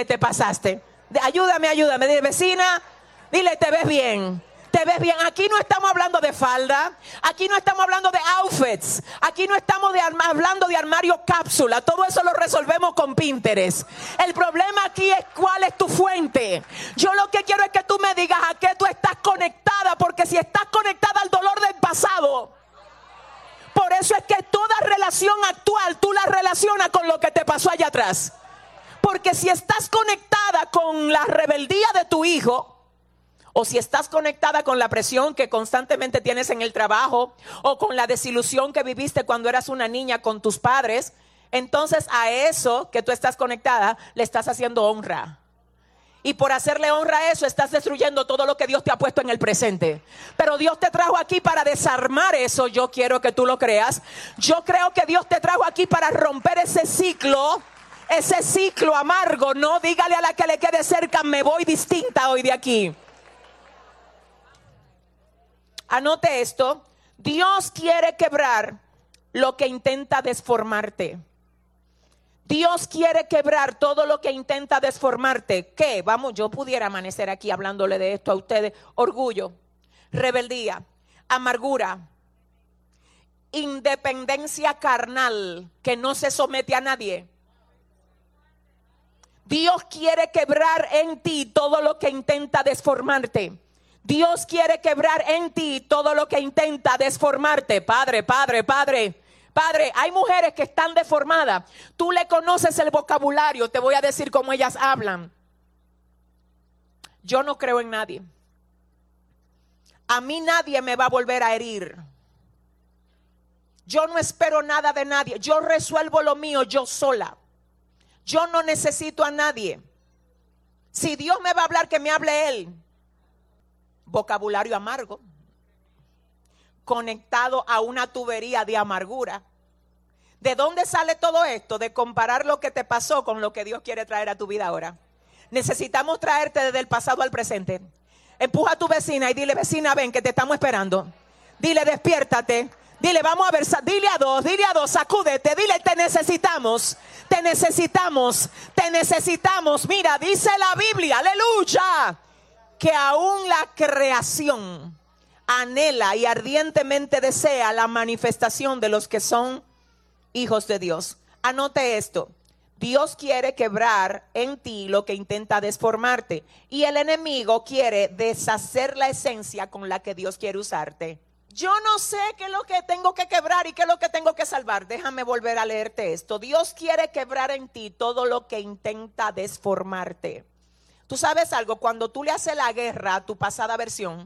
Dile, te pasaste. Ayúdame. Dile, vecina, dile, te ves bien. Te ves bien. Aquí no estamos hablando de falda. Aquí no estamos hablando de outfits. Aquí no estamos hablando de armario cápsula. Todo eso lo resolvemos con Pinterest. El problema aquí es cuál es tu fuente. Yo lo que quiero es que tú me digas a qué tú estás conectada. Porque si estás conectada al dolor del pasado, por eso es que toda relación actual tú la relacionas con lo que te pasó allá atrás. Porque si estás conectada con la rebeldía de tu hijo, o si estás conectada con la presión que constantemente tienes en el trabajo, o con la desilusión que viviste cuando eras una niña con tus padres, entonces a eso que tú estás conectada le estás haciendo honra. Y por hacerle honra a eso estás destruyendo todo lo que Dios te ha puesto en el presente. Pero Dios te trajo aquí para desarmar eso. Yo quiero que tú lo creas. Yo creo que Dios te trajo aquí para romper ese ciclo amargo. No, dígale a la que le quede cerca, me voy distinta hoy de aquí. Anote esto. Dios quiere quebrar lo que intenta desformarte. Dios quiere quebrar todo lo que intenta desformarte. ¿Qué? Vamos, yo pudiera amanecer aquí hablándole de esto a ustedes. Orgullo, rebeldía, amargura, independencia carnal que no se somete a nadie. Dios quiere quebrar en ti todo lo que intenta desformarte. Dios quiere quebrar en ti todo lo que intenta desformarte. Padre, hay mujeres que están deformadas. Tú le conoces el vocabulario. Te voy a decir cómo ellas hablan. Yo no creo en nadie. A mí nadie me va a volver a herir. Yo no espero nada de nadie. Yo resuelvo lo mío yo sola. Yo no necesito a nadie. Si Dios me va a hablar, que me hable Él. Vocabulario amargo, conectado a una tubería de amargura. ¿De dónde sale todo esto? De comparar lo que te pasó con lo que Dios quiere traer a tu vida ahora. Necesitamos traerte desde el pasado al presente. Empuja a tu vecina y dile, vecina, ven que te estamos esperando. Dile, despiértate. Dile, vamos a ver, dile a dos, sacúdete, dile, te necesitamos. Mira, dice la Biblia, aleluya, que aún la creación anhela y ardientemente desea la manifestación de los que son hijos de Dios. Anote esto. Dios quiere quebrar en ti lo que intenta desformarte, y el enemigo quiere deshacer la esencia con la que Dios quiere usarte. Yo no sé qué es lo que tengo que quebrar y qué es lo que tengo que salvar. Déjame volver a leerte esto. Dios quiere quebrar en ti todo lo que intenta desformarte. Tú sabes algo, cuando tú le haces la guerra a tu pasada versión,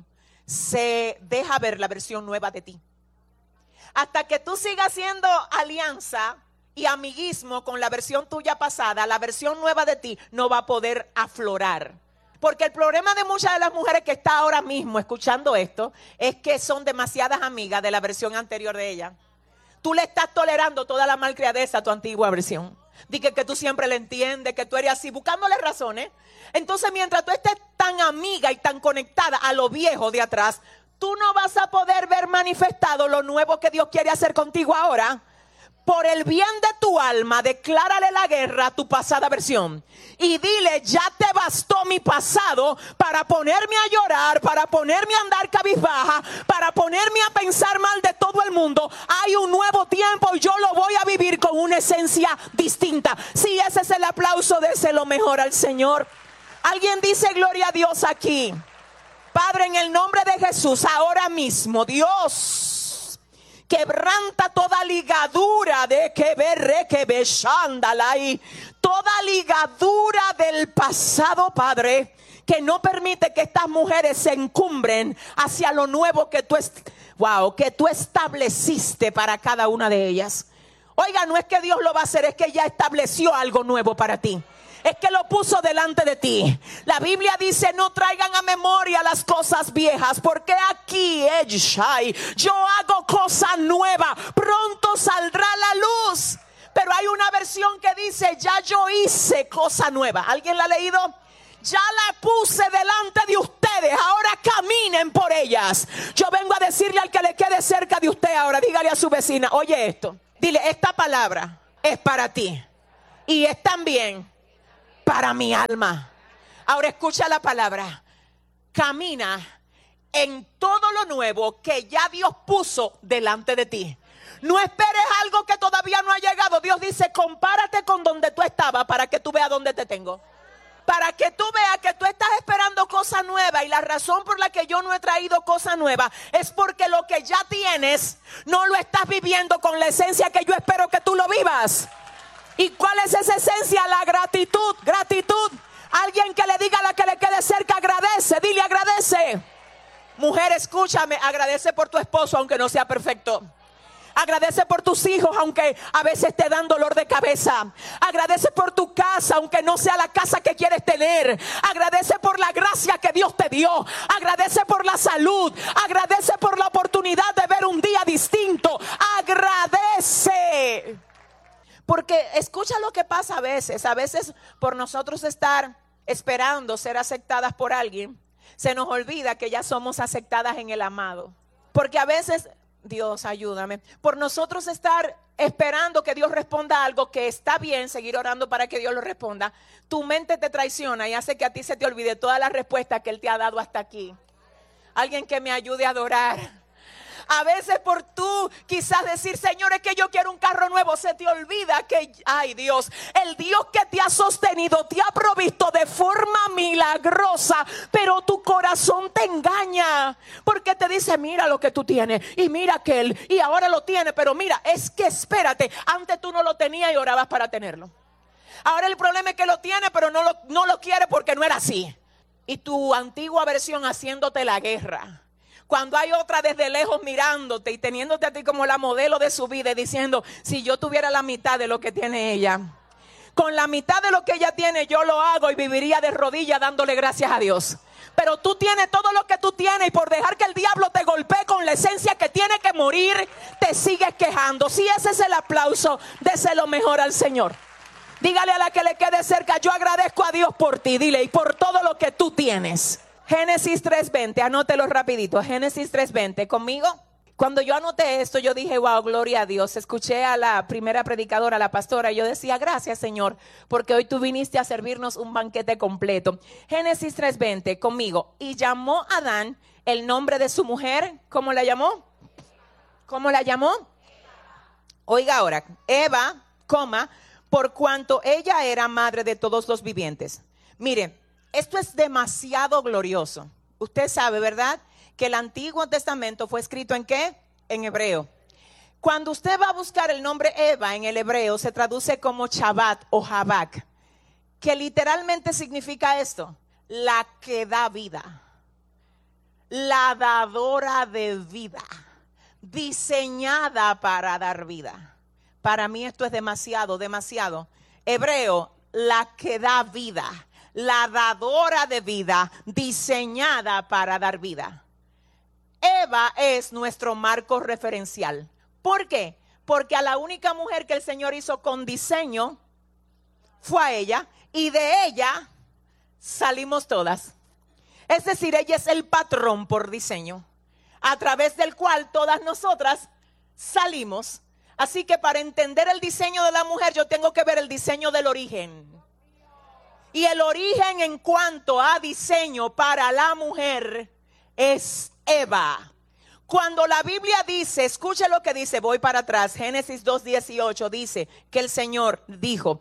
se deja ver la versión nueva de ti. Hasta que tú sigas haciendo alianza y amiguismo con la versión tuya pasada, la versión nueva de ti no va a poder aflorar. Porque el problema de muchas de las mujeres que están ahora mismo escuchando esto es que son demasiadas amigas de la versión anterior de ella. Tú le estás tolerando toda la malcriadeza a tu antigua versión. Dije que tú siempre le entiendes, que tú eres así, buscándole razones. Entonces, mientras tú estés tan amiga y tan conectada a lo viejo de atrás, tú no vas a poder ver manifestado lo nuevo que Dios quiere hacer contigo ahora. Por el bien de tu alma, declárale la guerra a tu pasada versión. Y dile, ya te bastó mi pasado para ponerme a llorar, para ponerme a andar cabizbaja, para ponerme a pensar mal de todo el mundo. Hay un nuevo tiempo y yo lo voy a vivir con una esencia distinta. Si ese es el aplauso, déselo mejor al Señor. Alguien dice gloria a Dios aquí. Padre, en el nombre de Jesús, ahora mismo, Dios, quebranta toda ligadura de que berre que beshándala y toda ligadura del pasado, Padre, que no permite que estas mujeres se encumbren hacia lo nuevo que tú estableciste para cada una de ellas. Oiga, no es que Dios lo va a hacer, es que ya estableció algo nuevo para ti. Es que lo puso delante de ti. La Biblia dice, no traigan a memoria las cosas viejas, porque aquí yo hago cosa nueva, pronto saldrá la luz. Pero hay una versión que dice, ya yo hice cosa nueva. ¿Alguien la ha leído? Ya la puse delante de ustedes, ahora caminen por ellas. Yo vengo a decirle al que le quede cerca de usted ahora, dígale a su vecina, oye esto, dile, esta palabra es para ti y es también para mi alma. Ahora escucha la palabra. Camina en todo lo nuevo que ya Dios puso delante de ti. No esperes algo que todavía no ha llegado. Dios dice, compárate con donde tú estabas para que tú veas dónde te tengo. Para que tú veas que tú estás esperando cosas nuevas. Y la razón por la que yo no he traído cosas nuevas es porque lo que ya tienes no lo estás viviendo con la esencia que yo espero que tú lo vivas. ¿Y cuál es esa esencia? La gratitud. Gratitud. Alguien que le diga a la que le quede cerca, agradece. Dile, agradece. Mujer, escúchame, agradece por tu esposo aunque no sea perfecto. Agradece por tus hijos aunque a veces te dan dolor de cabeza. Agradece por tu casa aunque no sea la casa que quieres tener. Agradece por la gracia que Dios te dio. Agradece por la salud. Agradece por la oportunidad de ver un día distinto. Agradece. Porque escucha lo que pasa a veces. A veces por nosotros estar esperando ser aceptadas por alguien, se nos olvida que ya somos aceptadas en el amado. Porque a veces, Dios ayúdame, por nosotros estar esperando que Dios responda algo que está bien, seguir orando para que Dios lo responda, tu mente te traiciona y hace que a ti se te olvide toda la respuesta que Él te ha dado hasta aquí. Alguien que me ayude a adorar. A veces por tú quizás decir, Señor, es que yo quiero un carro nuevo, se te olvida que, ay Dios, el Dios que te ha sostenido, te ha provisto de forma milagrosa, pero tu corazón te engaña, porque te dice, mira lo que tú tienes, y mira aquel, y ahora lo tiene, pero mira, es que espérate, antes tú no lo tenías y orabas para tenerlo. Ahora el problema es que lo tiene, pero no lo quiere porque no era así. Y tu antigua versión haciéndote la guerra. Cuando hay otra desde lejos mirándote y teniéndote a ti como la modelo de su vida y diciendo, si yo tuviera la mitad de lo que tiene ella, con la mitad de lo que ella tiene yo lo hago y viviría de rodillas dándole gracias a Dios. Pero tú tienes todo lo que tú tienes y por dejar que el diablo te golpee con la esencia que tiene que morir, te sigues quejando. Si ese es el aplauso, déselo mejor al Señor. Dígale a la que le quede cerca, yo agradezco a Dios por ti, dile, y por todo lo que tú tienes. Génesis 3:20, anótelo rapidito, Génesis 3:20, ¿conmigo? Cuando yo anoté esto, yo dije, wow, gloria a Dios. Escuché a la primera predicadora, la pastora, y yo decía, gracias Señor, porque hoy tú viniste a servirnos un banquete completo. Génesis 3:20, conmigo. Y llamó a Adán el nombre de su mujer, ¿cómo la llamó? ¿Cómo la llamó? Oiga ahora, Eva, por cuanto ella era madre de todos los vivientes. Mire, esto es demasiado glorioso. Usted sabe, ¿verdad? Que el Antiguo Testamento fue escrito ¿en qué? En hebreo. Cuando usted va a buscar el nombre Eva en el hebreo, se traduce como Chabat o Habak, que literalmente significa esto: la que da vida, la dadora de vida, diseñada para dar vida. Para mí esto es demasiado, demasiado. Hebreo, la que da vida, la dadora de vida, diseñada para dar vida. Eva es nuestro marco referencial. ¿Por qué? Porque a la única mujer que el Señor hizo con diseño fue a ella, y de ella salimos todas. Es decir, ella es el patrón por diseño, a través del cual todas nosotras salimos. Así que para entender el diseño de la mujer, yo tengo que ver el diseño del origen. Y el origen en cuanto a diseño para la mujer es Eva. Cuando la Biblia dice, escuche lo que dice, voy para atrás, Génesis 2:18 dice que el Señor dijo,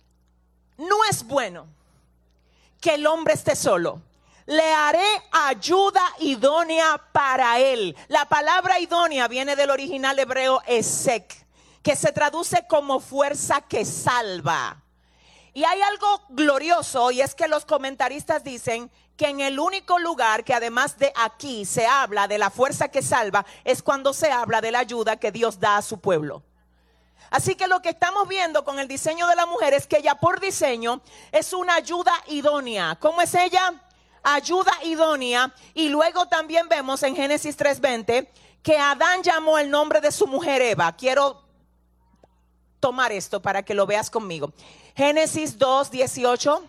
no es bueno que el hombre esté solo, le haré ayuda idónea para él. La palabra idónea viene del original hebreo esek, que se traduce como fuerza que salva. Y hay algo glorioso, y es que los comentaristas dicen que en el único lugar que además de aquí se habla de la fuerza que salva es cuando se habla de la ayuda que Dios da a su pueblo. Así que lo que estamos viendo con el diseño de la mujer es que ella por diseño es una ayuda idónea. ¿Cómo es ella? Ayuda idónea. Y luego también vemos en Génesis 3:20 que Adán llamó el nombre de su mujer Eva. Quiero tomar esto para que lo veas conmigo. Génesis 2:18.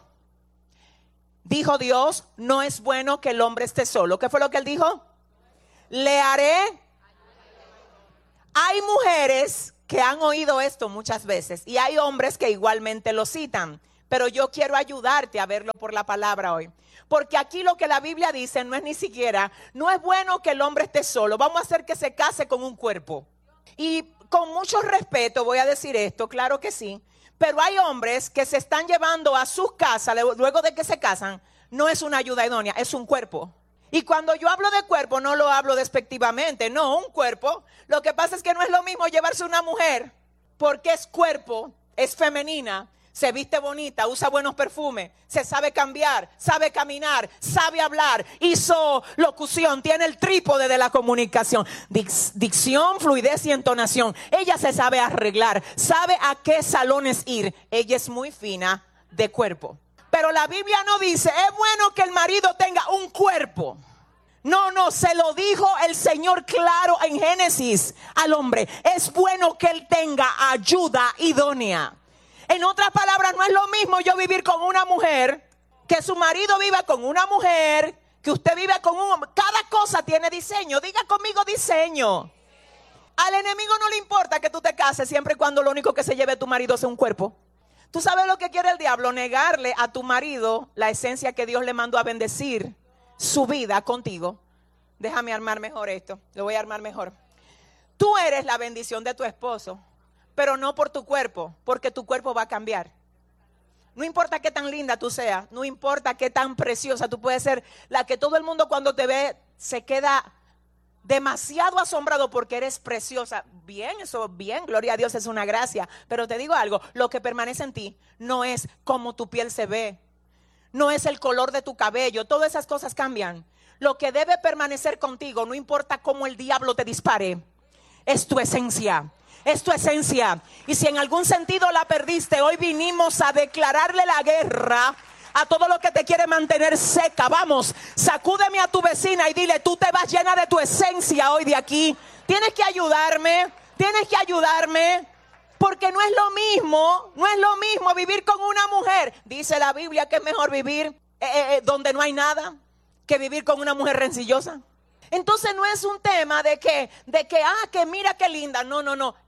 Dijo Dios, no es bueno que el hombre esté solo. ¿Qué fue lo que él dijo? Le haré. Hay mujeres que han oído esto muchas veces y hay hombres que igualmente lo citan. pero yo quiero ayudarte a verlo por la palabra hoy. Porque aquí lo que la Biblia dice no es ni siquiera, no es bueno que el hombre esté solo, vamos a hacer que se case con un cuerpo. Y con mucho respeto voy a decir esto, claro que sí, pero hay hombres que se están llevando a sus casas luego de que se casan, no es una ayuda idónea, es un cuerpo. Y cuando yo hablo de cuerpo no lo hablo despectivamente, no, un cuerpo. Lo que pasa es que no es lo mismo llevarse una mujer porque es cuerpo, es femenina, se viste bonita, usa buenos perfumes, se sabe cambiar, sabe caminar, sabe hablar, hizo locución, tiene el trípode de la comunicación, dicción, fluidez y entonación. Ella se sabe arreglar, sabe a qué salones ir. Ella es muy fina de cuerpo. Pero la Biblia no dice, es bueno que el marido tenga un cuerpo. No, se lo dijo el Señor claro en Génesis al hombre. Es bueno que él tenga ayuda idónea. En otras palabras, no es lo mismo yo vivir con una mujer, que su marido viva con una mujer, que usted viva con un hombre. Cada cosa tiene diseño. Diga conmigo diseño. Al enemigo no le importa que tú te cases siempre y cuando lo único que se lleve tu marido sea un cuerpo. ¿Tú sabes lo que quiere el diablo? Negarle a tu marido la esencia que Dios le mandó a bendecir su vida contigo. Déjame armar mejor esto. Lo voy a armar mejor. Tú eres la bendición de tu esposo, pero no por tu cuerpo, porque tu cuerpo va a cambiar. No importa qué tan linda tú seas, no importa qué tan preciosa, tú puedes ser la que todo el mundo cuando te ve se queda demasiado asombrado porque eres preciosa. Bien, eso bien, gloria a Dios, es una gracia. Pero te digo algo, lo que permanece en ti no es cómo tu piel se ve, no es el color de tu cabello, todas esas cosas cambian. Lo que debe permanecer contigo, no importa cómo el diablo te dispare, es tu esencia. Es tu esencia. Y si en algún sentido la perdiste, hoy vinimos a declararle la guerra a todo lo que te quiere mantener seca. Vamos, sacúdeme a tu vecina y dile, tú te vas llena de tu esencia hoy de aquí. Tienes que ayudarme, porque no es lo mismo vivir con una mujer. Dice la Biblia que es mejor vivir donde no hay nada que vivir con una mujer rencillosa. Entonces no es un tema de que mira qué linda. No.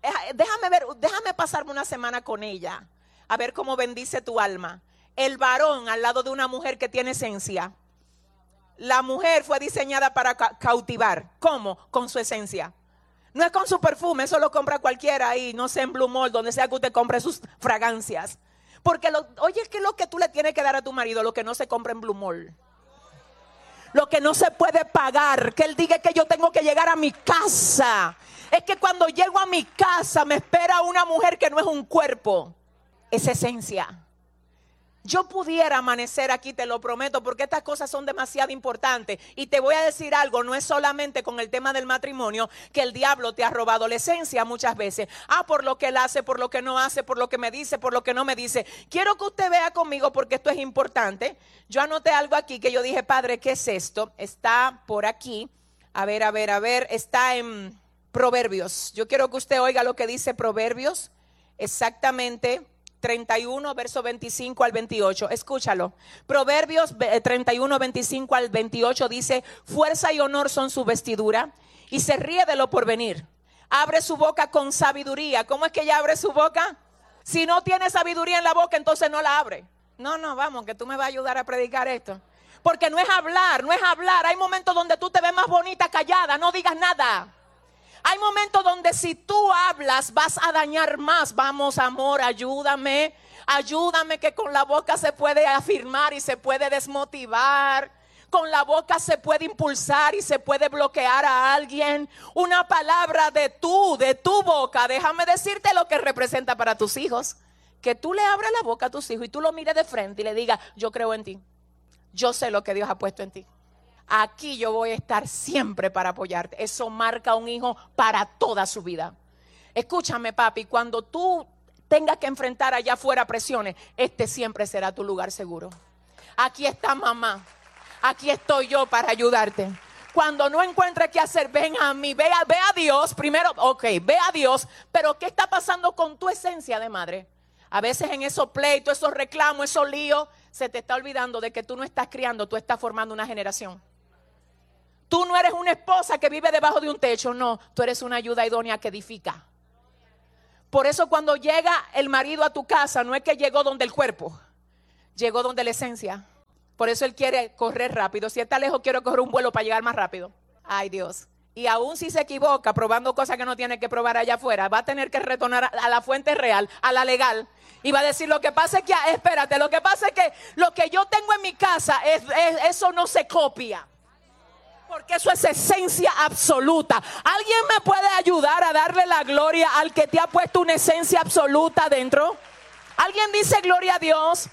Déjame pasarme una semana con ella. A ver cómo bendice tu alma. El varón al lado de una mujer que tiene esencia. La mujer fue diseñada para cautivar. ¿Cómo? Con su esencia. No es con su perfume, eso lo compra cualquiera ahí, no sé, en Blue Mall, donde sea que usted compre sus fragancias. Porque, oye, ¿qué es lo que tú le tienes que dar a tu marido? Lo que no se compra en Blue Mall. Lo que no se puede pagar, que él diga que yo tengo que llegar a mi casa. Es que cuando llego a mi casa me espera una mujer que no es un cuerpo, es esencia. Yo pudiera amanecer aquí, te lo prometo, porque estas cosas son demasiado importantes. Y te voy a decir algo, no es solamente con el tema del matrimonio que el diablo te ha robado la esencia muchas veces. Por lo que él hace, por lo que no hace, por lo que me dice, por lo que no me dice. Quiero que usted vea conmigo porque esto es importante. Yo anoté algo aquí que yo dije, Padre, ¿qué es esto? Está por aquí. A ver, está en Proverbios. Yo quiero que usted oiga lo que dice Proverbios, exactamente 31, verso 25 al 28. Escúchalo. Proverbios 31, 25 al 28 dice: fuerza y honor son su vestidura, y se ríe de lo porvenir. Abre su boca con sabiduría. ¿Cómo es que ella abre su boca? Si no tiene sabiduría en la boca, entonces no la abre. No, vamos, que tú me vas a ayudar a predicar esto. Porque no es hablar. Hay momentos donde tú te ves más bonita callada, no digas nada. Hay momentos donde si tú hablas vas a dañar más. Vamos, amor, ayúdame que con la boca se puede afirmar y se puede desmotivar. Con la boca se puede impulsar y se puede bloquear a alguien. Una palabra de tu boca, déjame decirte lo que representa para tus hijos. Que tú le abras la boca a tus hijos y tú lo mires de frente y le digas: yo creo en ti, yo sé lo que Dios ha puesto en ti. Aquí yo voy a estar siempre para apoyarte. Eso marca a un hijo para toda su vida. Escúchame, papi, cuando tú tengas que enfrentar allá afuera presiones, este siempre será tu lugar seguro. Aquí está mamá, aquí estoy yo para ayudarte. Cuando no encuentres qué hacer, ven a mí, ve a Dios primero. Ve a Dios, pero ¿qué está pasando con tu esencia de madre? A veces en esos pleitos, esos reclamos, esos líos, se te está olvidando de que tú no estás criando, tú estás formando una generación. Tú no eres una esposa que vive debajo de un techo, no, tú eres una ayuda idónea que edifica. Por eso cuando llega el marido a tu casa, no es que llegó donde el cuerpo, Llegó donde la esencia. Por eso él quiere correr rápido. Si está lejos, quiero correr un vuelo para llegar más rápido. Ay, Dios. Y aún si se equivoca probando cosas que no tiene que probar allá afuera, va a tener que retornar a la fuente real, a la legal. Y va a decir, lo que pasa es que, espérate, lo que pasa es que lo que yo tengo en mi casa, eso no se copia. Porque eso es esencia absoluta. ¿Alguien me puede ayudar a darle la gloria al que te ha puesto una esencia absoluta dentro? ¿Alguien dice gloria a Dios?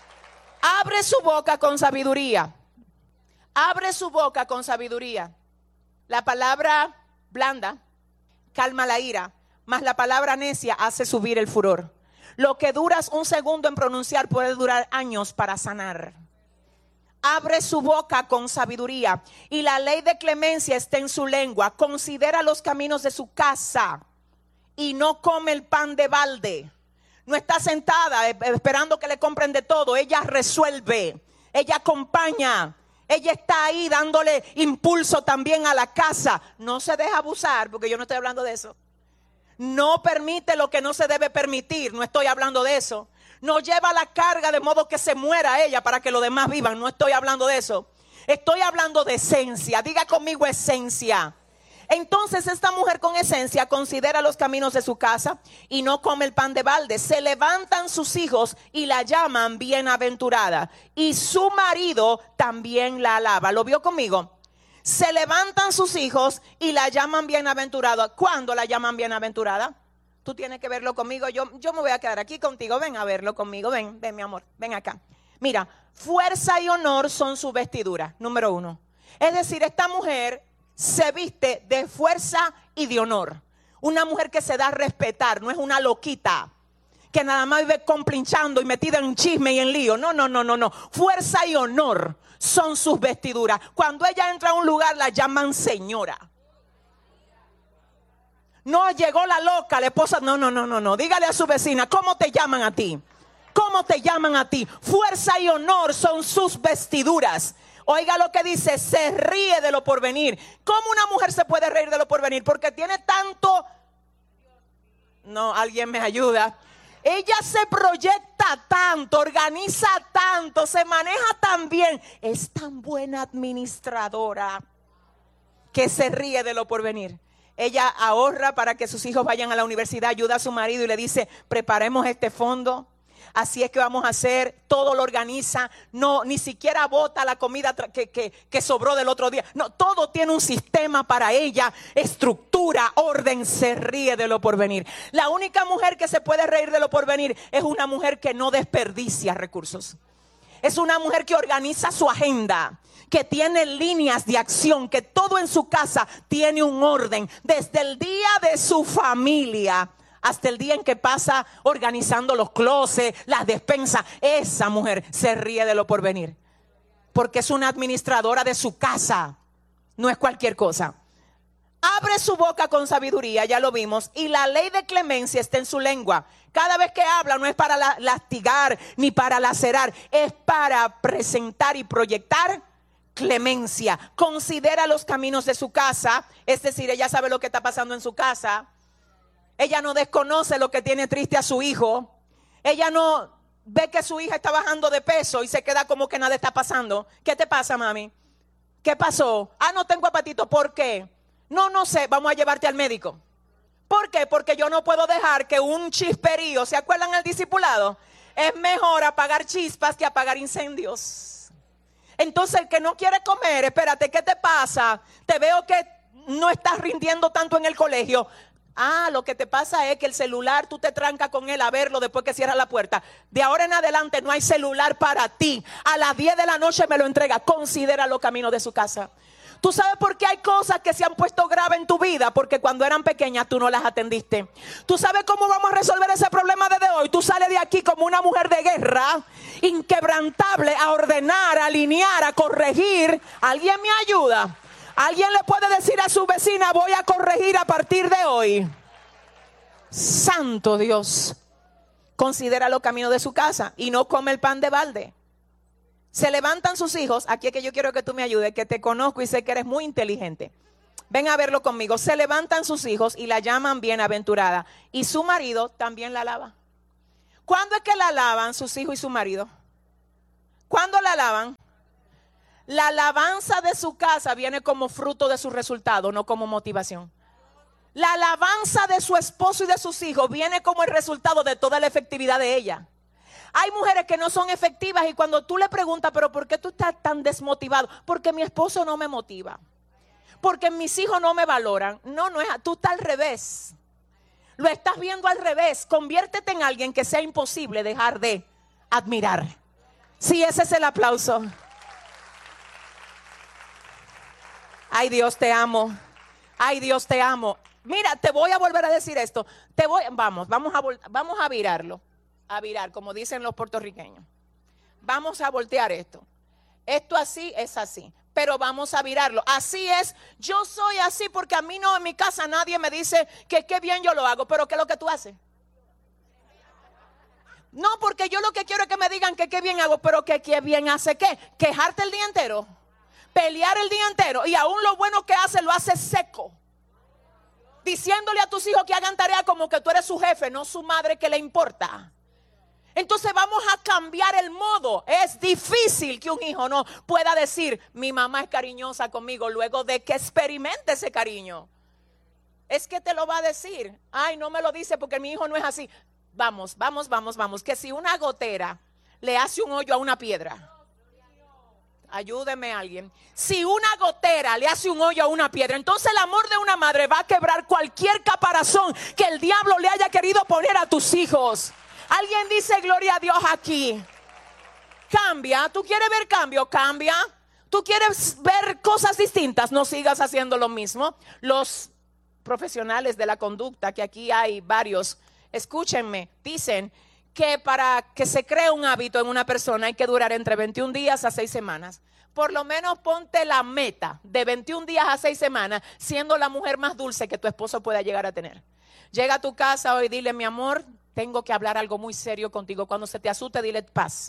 Abre su boca con sabiduría. Abre su boca con sabiduría. La palabra blanda calma la ira, mas la palabra necia hace subir el furor. Lo que duras un segundo en pronunciar puede durar años para sanar. Abre su boca con sabiduría y la ley de clemencia está en su lengua. Considera los caminos de su casa y no come el pan de balde. No está sentada esperando que le compren de todo. Ella resuelve, ella acompaña. Ella está ahí dándole impulso también a la casa. No se deja abusar, porque yo no estoy hablando de eso. No permite lo que no se debe permitir. No estoy hablando de eso. No lleva la carga de modo que se muera ella para que los demás vivan. No estoy hablando de eso. Estoy hablando de esencia. Diga conmigo esencia. Entonces esta mujer con esencia considera los caminos de su casa y no come el pan de balde. Se levantan sus hijos y la llaman bienaventurada. Y su marido también la alaba. ¿Lo vio conmigo? Se levantan sus hijos y la llaman bienaventurada. ¿Cuándo la llaman bienaventurada? Tú tienes que verlo conmigo. Yo me voy a quedar aquí contigo. Ven a verlo conmigo. Ven mi amor. Ven acá. Mira, fuerza y honor son su vestidura. Número 1. Es decir, esta mujer se viste de fuerza y de honor. Una mujer que se da a respetar, no es una loquita que nada más vive complinchando y metida en chisme y en lío. No. Fuerza y honor son sus vestiduras. Cuando ella entra a un lugar la llaman señora. No llegó la loca, la esposa. No. Dígale a su vecina, ¿cómo te llaman a ti? ¿Cómo te llaman a ti? Fuerza y honor son sus vestiduras. Oiga lo que dice, se ríe de lo porvenir. ¿Cómo una mujer se puede reír de lo porvenir? Porque tiene tanto... No, alguien me ayuda. Ella se proyecta tanto, organiza tanto, se maneja tan bien. Es tan buena administradora que se ríe de lo porvenir. Ella ahorra para que sus hijos vayan a la universidad, ayuda a su marido y le dice, preparemos este fondo. Así es que vamos a hacer, todo lo organiza, no, ni siquiera bota la comida que sobró del otro día. No, todo tiene un sistema para ella, estructura, orden, se ríe de lo porvenir. La única mujer que se puede reír de lo porvenir es una mujer que no desperdicia recursos. Es una mujer que organiza su agenda, que tiene líneas de acción, que todo en su casa tiene un orden, desde el día de su familia hasta el día en que pasa organizando los closets, las despensas. Esa mujer se ríe de lo porvenir, porque es una administradora de su casa, no es cualquier cosa. Abre su boca con sabiduría, ya lo vimos, y la ley de clemencia está en su lengua. Cada vez que habla no es para lastigar ni para lacerar, es para presentar y proyectar clemencia. Considera los caminos de su casa, es decir, ella sabe lo que está pasando en su casa. Ella no desconoce lo que tiene triste a su hijo. Ella no ve que su hija está bajando de peso y se queda como que nada está pasando. ¿Qué te pasa, mami? ¿Qué pasó? No tengo apetito. ¿Por qué? No sé, vamos a llevarte al médico. ¿Por qué? Porque yo no puedo dejar que un chisperío, ¿se acuerdan el discipulado? Es mejor apagar chispas que apagar incendios. Entonces el que no quiere comer, espérate, ¿qué te pasa? Te veo que no estás rindiendo tanto en el colegio. Lo que te pasa es que el celular tú te trancas con él a verlo después que cierras la puerta. De ahora en adelante no hay celular para ti. A las 10 de la noche me lo entrega. Considera los caminos de su casa. ¿Tú sabes por qué hay cosas que se han puesto graves en tu vida? Porque cuando eran pequeñas tú no las atendiste. ¿Tú sabes cómo vamos a resolver ese problema desde hoy? Tú sales de aquí como una mujer de guerra, inquebrantable, a ordenar, a alinear, a corregir. ¿Alguien me ayuda? ¿Alguien le puede decir a su vecina, voy a corregir a partir de hoy? Santo Dios. Considera los caminos de su casa y no come el pan de balde. Se levantan sus hijos. Aquí es que yo quiero que tú me ayudes, que te conozco y sé que eres muy inteligente. Ven a verlo conmigo. Se levantan sus hijos y la llaman bienaventurada. Y su marido también la alaba. ¿Cuándo es que la alaban sus hijos y su marido? ¿Cuándo la alaban? La alabanza de su casa viene como fruto de su resultado, no como motivación. La alabanza de su esposo y de sus hijos viene como el resultado de toda la efectividad de ella. Hay mujeres que no son efectivas y cuando tú le preguntas, pero ¿por qué tú estás tan desmotivado? Porque mi esposo no me motiva. Porque mis hijos no me valoran. No, no es, tú estás al revés. Lo estás viendo al revés. Conviértete en alguien que sea imposible dejar de admirar. Sí, ese es el aplauso. Ay, Dios, te amo. Ay, Dios, te amo. Mira, te voy a volver a decir esto. Vamos a virarlo. A virar, como dicen los puertorriqueños. Vamos a voltear esto. Esto así es así, pero vamos a virarlo. Así es, yo soy así porque a mí no, en mi casa nadie me dice que qué bien yo lo hago, pero ¿qué es lo que tú haces? No, porque yo lo que quiero es que me digan que qué bien hago, pero que qué bien hace qué. Quejarte el día entero, pelear el día entero y aún lo bueno que hace lo hace seco. Diciéndole a tus hijos que hagan tarea como que tú eres su jefe, no su madre que le importa. Entonces vamos a cambiar el modo. Es difícil que un hijo no pueda decir, mi mamá es cariñosa conmigo, luego de que experimente ese cariño. Es que te lo va a decir. Ay, no me lo dice porque mi hijo no es así. Vamos. Que si una gotera le hace un hoyo a una piedra. Ayúdeme alguien. Si una gotera le hace un hoyo a una piedra, entonces el amor de una madre va a quebrar cualquier caparazón que el diablo le haya querido poner a tus hijos. Alguien dice gloria a Dios aquí. Cambia. ¿Tú quieres ver cambio? Cambia. ¿Tú quieres ver cosas distintas? No sigas haciendo lo mismo. Los profesionales de la conducta, que aquí hay varios, escúchenme, dicen que para que se cree un hábito en una persona hay que durar entre 21 días a 6 semanas. Por lo menos ponte la meta de 21 días a 6 semanas, siendo la mujer más dulce que tu esposo pueda llegar a tener. Llega a tu casa hoy, dile, mi amor, tengo que hablar algo muy serio contigo. Cuando se te asuste, dile paz.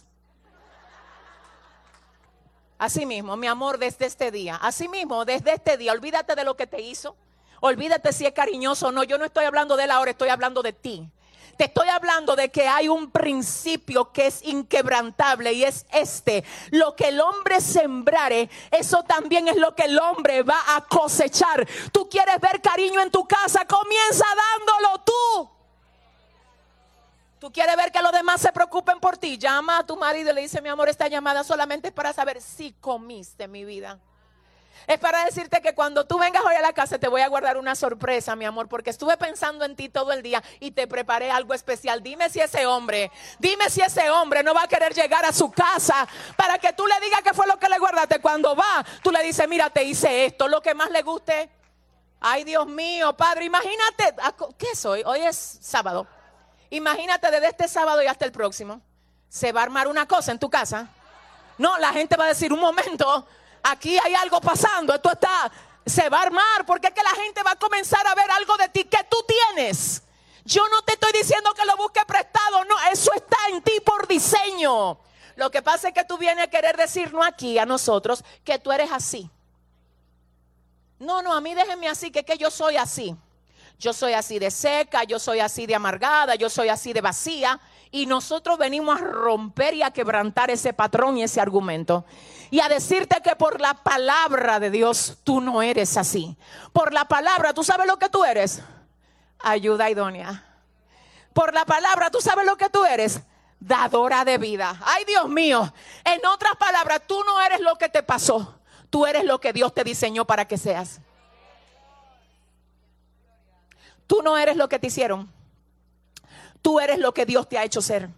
Así mismo, mi amor, desde este día. Así mismo, desde este día, olvídate de lo que te hizo. Olvídate si es cariñoso o no. Yo no estoy hablando de él ahora, estoy hablando de ti. Te estoy hablando de que hay un principio que es inquebrantable y es este: lo que el hombre sembrare, eso también es lo que el hombre va a cosechar. Tú quieres ver cariño en tu casa, comienza dándolo tú. Tú quieres ver que los demás se preocupen por ti, llama a tu marido y le dice, mi amor, esta llamada solamente es para saber si comiste, mi vida. Es para decirte que cuando tú vengas hoy a la casa te voy a guardar una sorpresa, mi amor, porque estuve pensando en ti todo el día y te preparé algo especial. Dime si ese hombre no va a querer llegar a su casa para que tú le digas qué fue lo que le guardaste. Cuando va, tú le dices, mira, te hice esto, lo que más le guste. Ay, Dios mío, Padre, imagínate, ¿qué es hoy? Hoy es sábado. Imagínate desde este sábado y hasta el próximo. ¿Se va a armar una cosa en tu casa? No, la gente va a decir, un momento, aquí hay algo pasando, se va a armar, porque es que la gente va a comenzar a ver algo de ti que tú tienes. Yo no te estoy diciendo que lo busques prestado, no, eso está en ti por diseño. Lo que pasa es que tú vienes a querer decirnos aquí a nosotros que tú eres así. No, a mí déjenme así, que yo soy así. Yo soy así de seca, yo soy así de amargada, yo soy así de vacía. Y nosotros venimos a romper y a quebrantar ese patrón y ese argumento. Y a decirte que por la palabra de Dios tú no eres así. Por la palabra, ¿tú sabes lo que tú eres? Ayuda idónea. Por la palabra, ¿tú sabes lo que tú eres? Dadora de vida. Ay, Dios mío. En otras palabras, tú no eres lo que te pasó. Tú eres lo que Dios te diseñó para que seas. Tú no eres lo que te hicieron. Tú eres lo que Dios te ha hecho ser.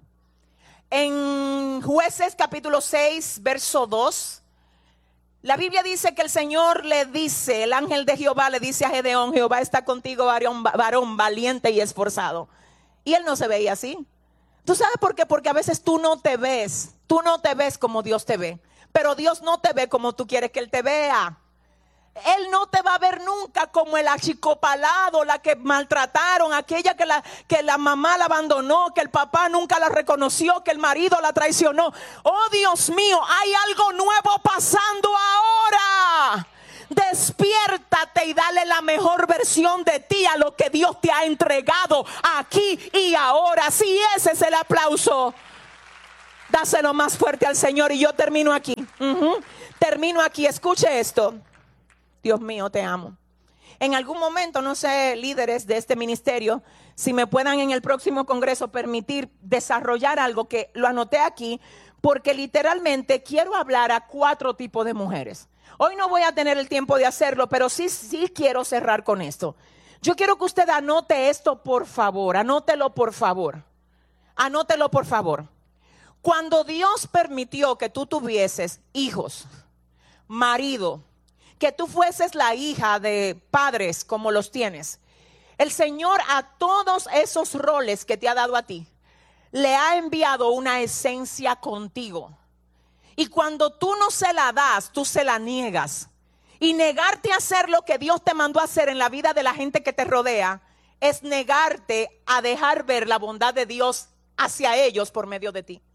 En Jueces capítulo 6, verso 2, la Biblia dice que el Señor le dice, el ángel de Jehová le dice a Gedeón, Jehová está contigo, varón valiente y esforzado. Y él no se veía así. ¿Tú sabes por qué? Porque a veces tú no te ves como Dios te ve. Pero Dios no te ve como tú quieres que Él te vea. Él no te va a ver nunca como el achicopalado, la que maltrataron, aquella que la mamá la abandonó, que el papá nunca la reconoció, que el marido la traicionó. Oh, Dios mío, hay algo nuevo pasando ahora. Despiértate y dale la mejor versión de ti a lo que Dios te ha entregado aquí y ahora. Sí, ese es el aplauso. Dáselo más fuerte al Señor y yo termino aquí. Termino aquí, escuche esto. Dios mío, te amo. En algún momento, no sé, líderes de este ministerio, si me puedan en el próximo congreso permitir desarrollar algo que lo anoté aquí, porque literalmente quiero hablar a 4 tipos de mujeres. Hoy no voy a tener el tiempo de hacerlo, pero sí quiero cerrar con esto. Yo quiero que usted anote esto, por favor. Anótelo, por favor. Anótelo, por favor. Cuando Dios permitió que tú tuvieses hijos, marido, que tú fueses la hija de padres como los tienes, el Señor a todos esos roles que te ha dado a ti, le ha enviado una esencia contigo. Y cuando tú no se la das, tú se la niegas. Y negarte a hacer lo que Dios te mandó a hacer en la vida de la gente que te rodea, es negarte a dejar ver la bondad de Dios hacia ellos por medio de ti.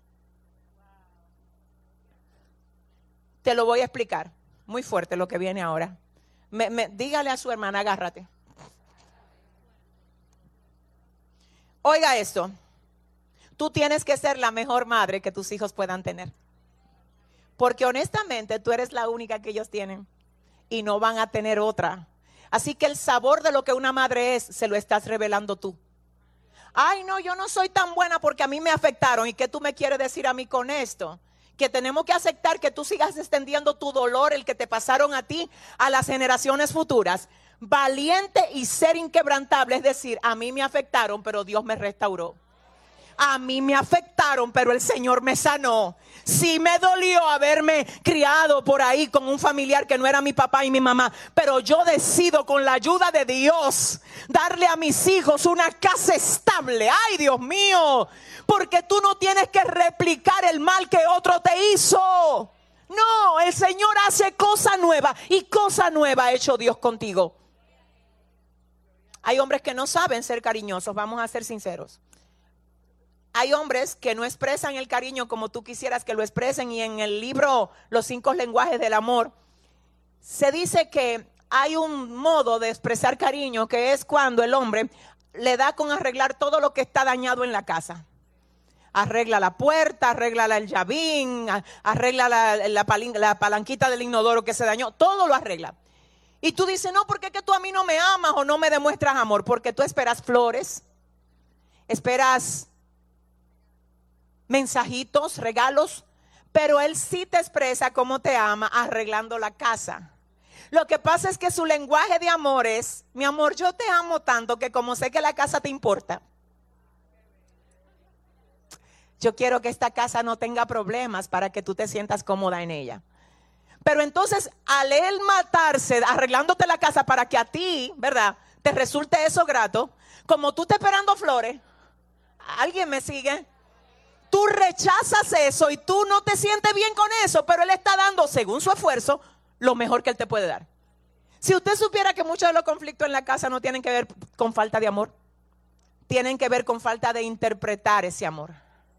Te lo voy a explicar. Muy fuerte lo que viene ahora. Dígale a su hermana, agárrate. Oiga esto. Tú tienes que ser la mejor madre que tus hijos puedan tener. Porque honestamente tú eres la única que ellos tienen. Y no van a tener otra. Así que el sabor de lo que una madre es, se lo estás revelando tú. Ay, no, yo no soy tan buena porque a mí me afectaron. ¿Y qué tú me quieres decir a mí con esto? Que tenemos que aceptar que tú sigas extendiendo tu dolor, el que te pasaron a ti, a las generaciones futuras. Valiente y ser inquebrantable, es decir, a mí me afectaron, pero Dios me restauró. A mí me afectaron, pero el Señor me sanó. Sí me dolió haberme criado por ahí con un familiar que no era mi papá y mi mamá, pero yo decido con la ayuda de Dios darle a mis hijos una casa estable. Ay, Dios mío, porque tú no tienes que replicar el mal que otro te hizo. No, el Señor hace cosa nueva y cosa nueva ha hecho Dios contigo. Hay hombres que no saben ser cariñosos, vamos a ser sinceros. Hay hombres que no expresan el cariño como tú quisieras que lo expresen, y en el libro Los 5 lenguajes del amor se dice que hay un modo de expresar cariño que es cuando el hombre le da con arreglar todo lo que está dañado en la casa. Arregla la puerta, arregla el llavín, arregla la palanquita del inodoro que se dañó, todo lo arregla. Y tú dices, no, porque es que tú a mí no me amas o no me demuestras amor, porque tú esperas flores, esperas mensajitos, regalos, pero él sí te expresa cómo te ama arreglando la casa. Lo que pasa es que su lenguaje de amor es, mi amor, yo te amo tanto que como sé que la casa te importa, yo quiero que esta casa no tenga problemas para que tú te sientas cómoda en ella. Pero entonces, al él matarse arreglándote la casa para que a ti, ¿verdad?, te resulte eso grato, como tú estás esperando flores, ¿alguien me sigue? Tú rechazas eso y tú no te sientes bien con eso, pero él está dando, según su esfuerzo, lo mejor que él te puede dar. Si usted supiera que muchos de los conflictos en la casa no tienen que ver con falta de amor, tienen que ver con falta de interpretar ese amor.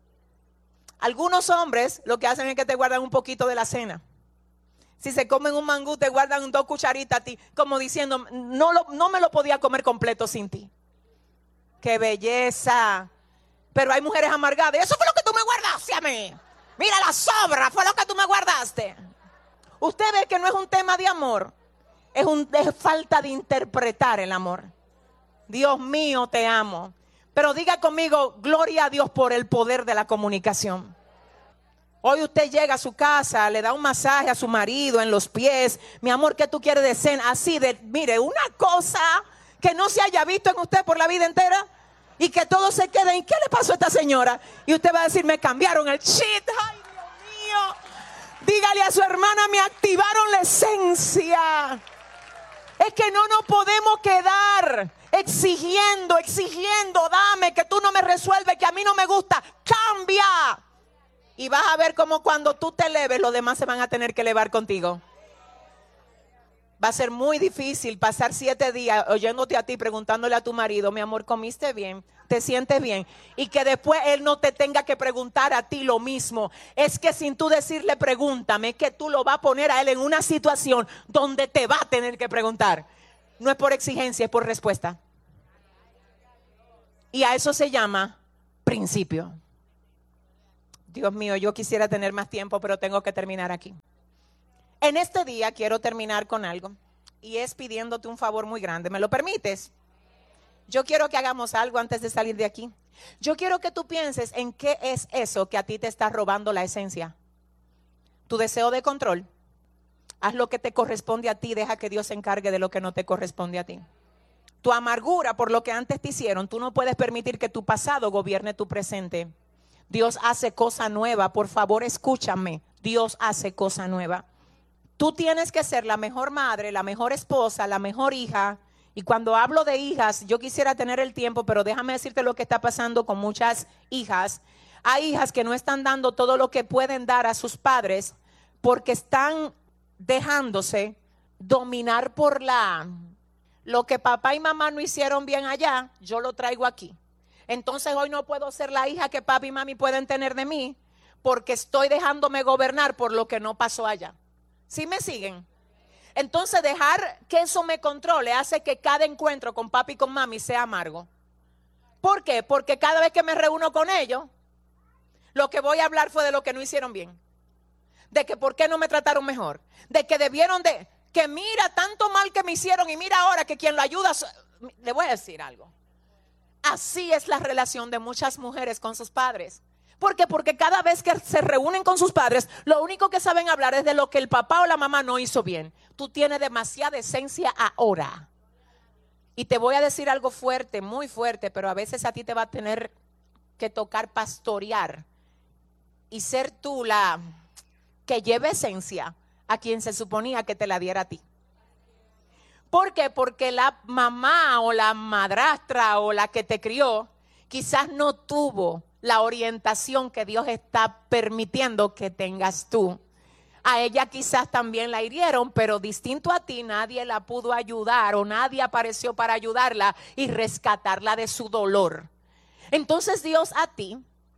Algunos hombres lo que hacen es que te guardan un poquito de la cena. Si se comen un mangú, te guardan 2 cucharitas a ti, como diciendo, no me lo podía comer completo sin ti. ¡Qué belleza! Pero hay mujeres amargadas. Eso fue lo que tú me guardaste a mí. Mira, la sobra fue lo que tú me guardaste. Usted ve que no es un tema de amor, es falta de interpretar el amor. Dios mío, te amo. Pero diga conmigo, gloria a Dios por el poder de la comunicación. Hoy usted llega a su casa, le da un masaje a su marido en los pies. Mi amor, ¿qué tú quieres de cena? Así de, mire, una cosa que no se haya visto en usted por la vida entera. Y que todos se queden, ¿y qué le pasó a esta señora? Y usted va a decir, me cambiaron el chip. Ay, Dios mío. Dígale a su hermana, me activaron la esencia. Es que no nos podemos quedar exigiendo, dame, que tú no me resuelves, que a mí no me gusta. Cambia. Y vas a ver cómo cuando tú te eleves, los demás se van a tener que elevar contigo. Va a ser muy difícil pasar 7 días oyéndote a ti, preguntándole a tu marido, mi amor, ¿comiste bien? ¿Te sientes bien? Y que después él no te tenga que preguntar a ti lo mismo. Es que sin tú decirle pregúntame, que tú lo vas a poner a él en una situación donde te va a tener que preguntar. No es por exigencia, es por respuesta. Y a eso se llama principio. Dios mío, yo quisiera tener más tiempo, pero tengo que terminar aquí. En este día quiero terminar con algo y es pidiéndote un favor muy grande. ¿Me lo permites? Yo quiero que hagamos algo antes de salir de aquí. Yo quiero que tú pienses en qué es eso que a ti te está robando la esencia. Tu deseo de control. Haz lo que te corresponde a ti, deja que Dios se encargue de lo que no te corresponde a ti. Tu amargura por lo que antes te hicieron, tú no puedes permitir que tu pasado gobierne tu presente. Dios hace cosa nueva, por favor escúchame, Dios hace cosa nueva. Tú tienes que ser la mejor madre, la mejor esposa, la mejor hija. Y cuando hablo de hijas, yo quisiera tener el tiempo, pero déjame decirte lo que está pasando con muchas hijas. Hay hijas que no están dando todo lo que pueden dar a sus padres porque están dejándose dominar por lo que papá y mamá no hicieron bien allá, yo lo traigo aquí. Entonces hoy no puedo ser la hija que papi y mami pueden tener de mí porque estoy dejándome gobernar por lo que no pasó allá. ¿Sí me siguen? Entonces dejar que eso me controle hace que cada encuentro con papi y con mami sea amargo. ¿Por qué? Porque cada vez que me reúno con ellos, lo que voy a hablar fue de lo que no hicieron bien. De que por qué no me trataron mejor. De que debieron de, que mira tanto mal que me hicieron y mira ahora que quien lo ayuda. Le voy a decir algo. Así es la relación de muchas mujeres con sus padres. ¿Por qué? Porque cada vez que se reúnen con sus padres, lo único que saben hablar es de lo que el papá o la mamá no hizo bien. Tú tienes demasiada esencia ahora. Y te voy a decir algo fuerte, muy fuerte, pero a veces a ti te va a tener que tocar pastorear y ser tú la que lleve esencia a quien se suponía que te la diera a ti. ¿Por qué? Porque la mamá o la madrastra o la que te crió quizás no tuvo la orientación que Dios está permitiendo que tengas tú. A ella quizás también la hirieron, pero distinto a ti, nadie la pudo ayudar o nadie apareció para ayudarla y rescatarla de su dolor. Entonces Dios a ti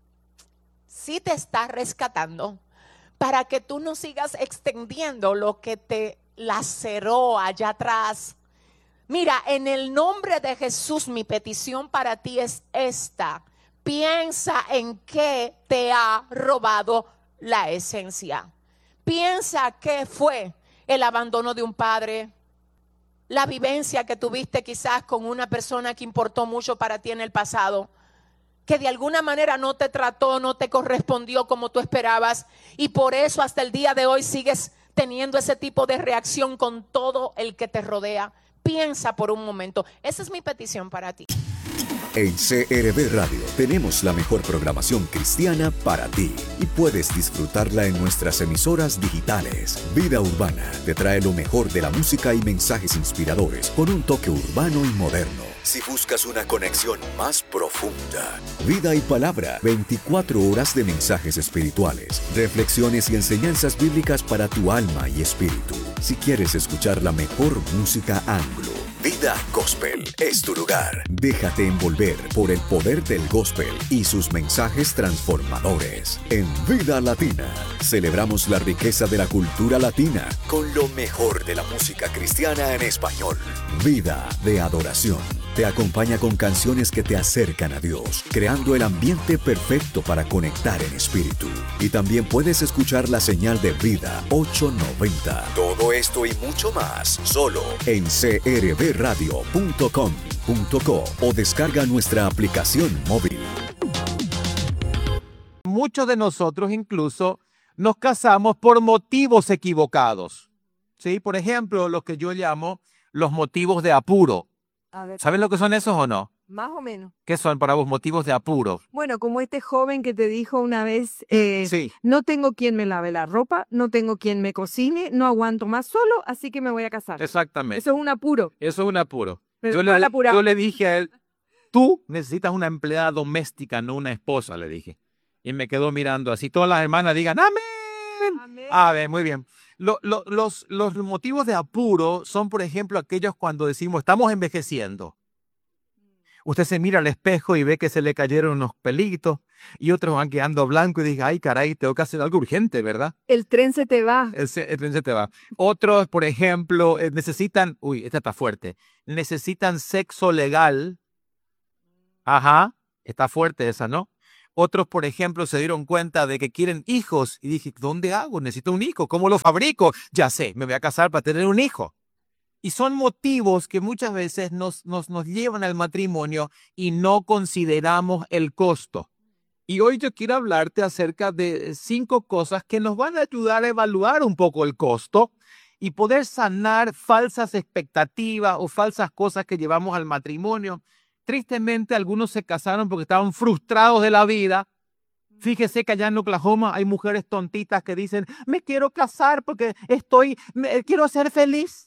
sí te está rescatando para que tú no sigas extendiendo lo que te laceró allá atrás. Mira, en el nombre de Jesús, mi petición para ti es esta. Piensa en qué te ha robado la esencia. Piensa qué fue el abandono de un padre, la vivencia que tuviste quizás con una persona que importó mucho para ti en el pasado, que de alguna manera no te trató, no te correspondió como tú esperabas, y por eso hasta el día de hoy sigues teniendo ese tipo de reacción con todo el que te rodea. Piensa por un momento. Esa es mi petición para ti. En CRB Radio tenemos la mejor programación cristiana para ti y puedes disfrutarla en nuestras emisoras digitales. Vida Urbana te trae lo mejor de la música y mensajes inspiradores con un toque urbano y moderno. Si buscas una conexión más profunda, Vida y Palabra, 24 horas de mensajes espirituales, reflexiones y enseñanzas bíblicas para tu alma y espíritu. Si quieres escuchar la mejor música anglo, Vida Gospel es tu lugar. Déjate envolver por el poder del gospel y sus mensajes transformadores. En Vida Latina, celebramos la riqueza de la cultura latina con lo mejor de la música cristiana en español. Vida de Adoración te acompaña con canciones que te acercan a Dios, creando el ambiente perfecto para conectar en espíritu. Y también puedes escuchar la señal de Vida 890. Todo esto y mucho más, solo en crbradio.com.co o descarga nuestra aplicación móvil. Muchos de nosotros incluso nos casamos por motivos equivocados. ¿Sí? Por ejemplo, lo que yo llamo los motivos de apuro. A ver, ¿Saben lo que son esos o no? más o menos. ¿Qué son para vos motivos de apuro? Bueno, como este joven que te dijo una vez, Sí, no tengo quien me lave la ropa, no tengo quien me cocine, no aguanto más solo, así que me voy a casar. exactamente. Eso es un apuro. Eso es un apuro. Pero Yo mal apurado. yo le dije a él, tú necesitas una empleada doméstica, no una esposa, le dije. Y me quedó mirando así. Todas las hermanas digan, amén. Amén. A ver, muy bien. Los motivos de apuro son, por ejemplo, aquellos cuando decimos, estamos envejeciendo. Usted se mira al espejo y ve que se le cayeron unos pelitos y otros van quedando blancos y dice, ay, caray, tengo que hacer algo urgente, ¿verdad? El tren se te va. El tren se te va. Otros, por ejemplo, necesitan, uy, esta está fuerte, necesitan sexo legal. Ajá, está fuerte esa, ¿no? Otros, por ejemplo, se dieron cuenta de que quieren hijos y dije, ¿dónde hago? Necesito un hijo. ¿Cómo lo fabrico? Ya sé, me voy a casar para tener un hijo. Y son motivos que muchas veces nos llevan al matrimonio y no consideramos el costo. Y hoy yo quiero hablarte acerca de 5 cosas que nos van a ayudar a evaluar un poco el costo y poder sanar falsas expectativas o falsas cosas que llevamos al matrimonio. Tristemente, algunos se casaron porque estaban frustrados de la vida. Fíjese que allá en Oklahoma hay mujeres tontitas que dicen, me quiero casar porque quiero ser feliz.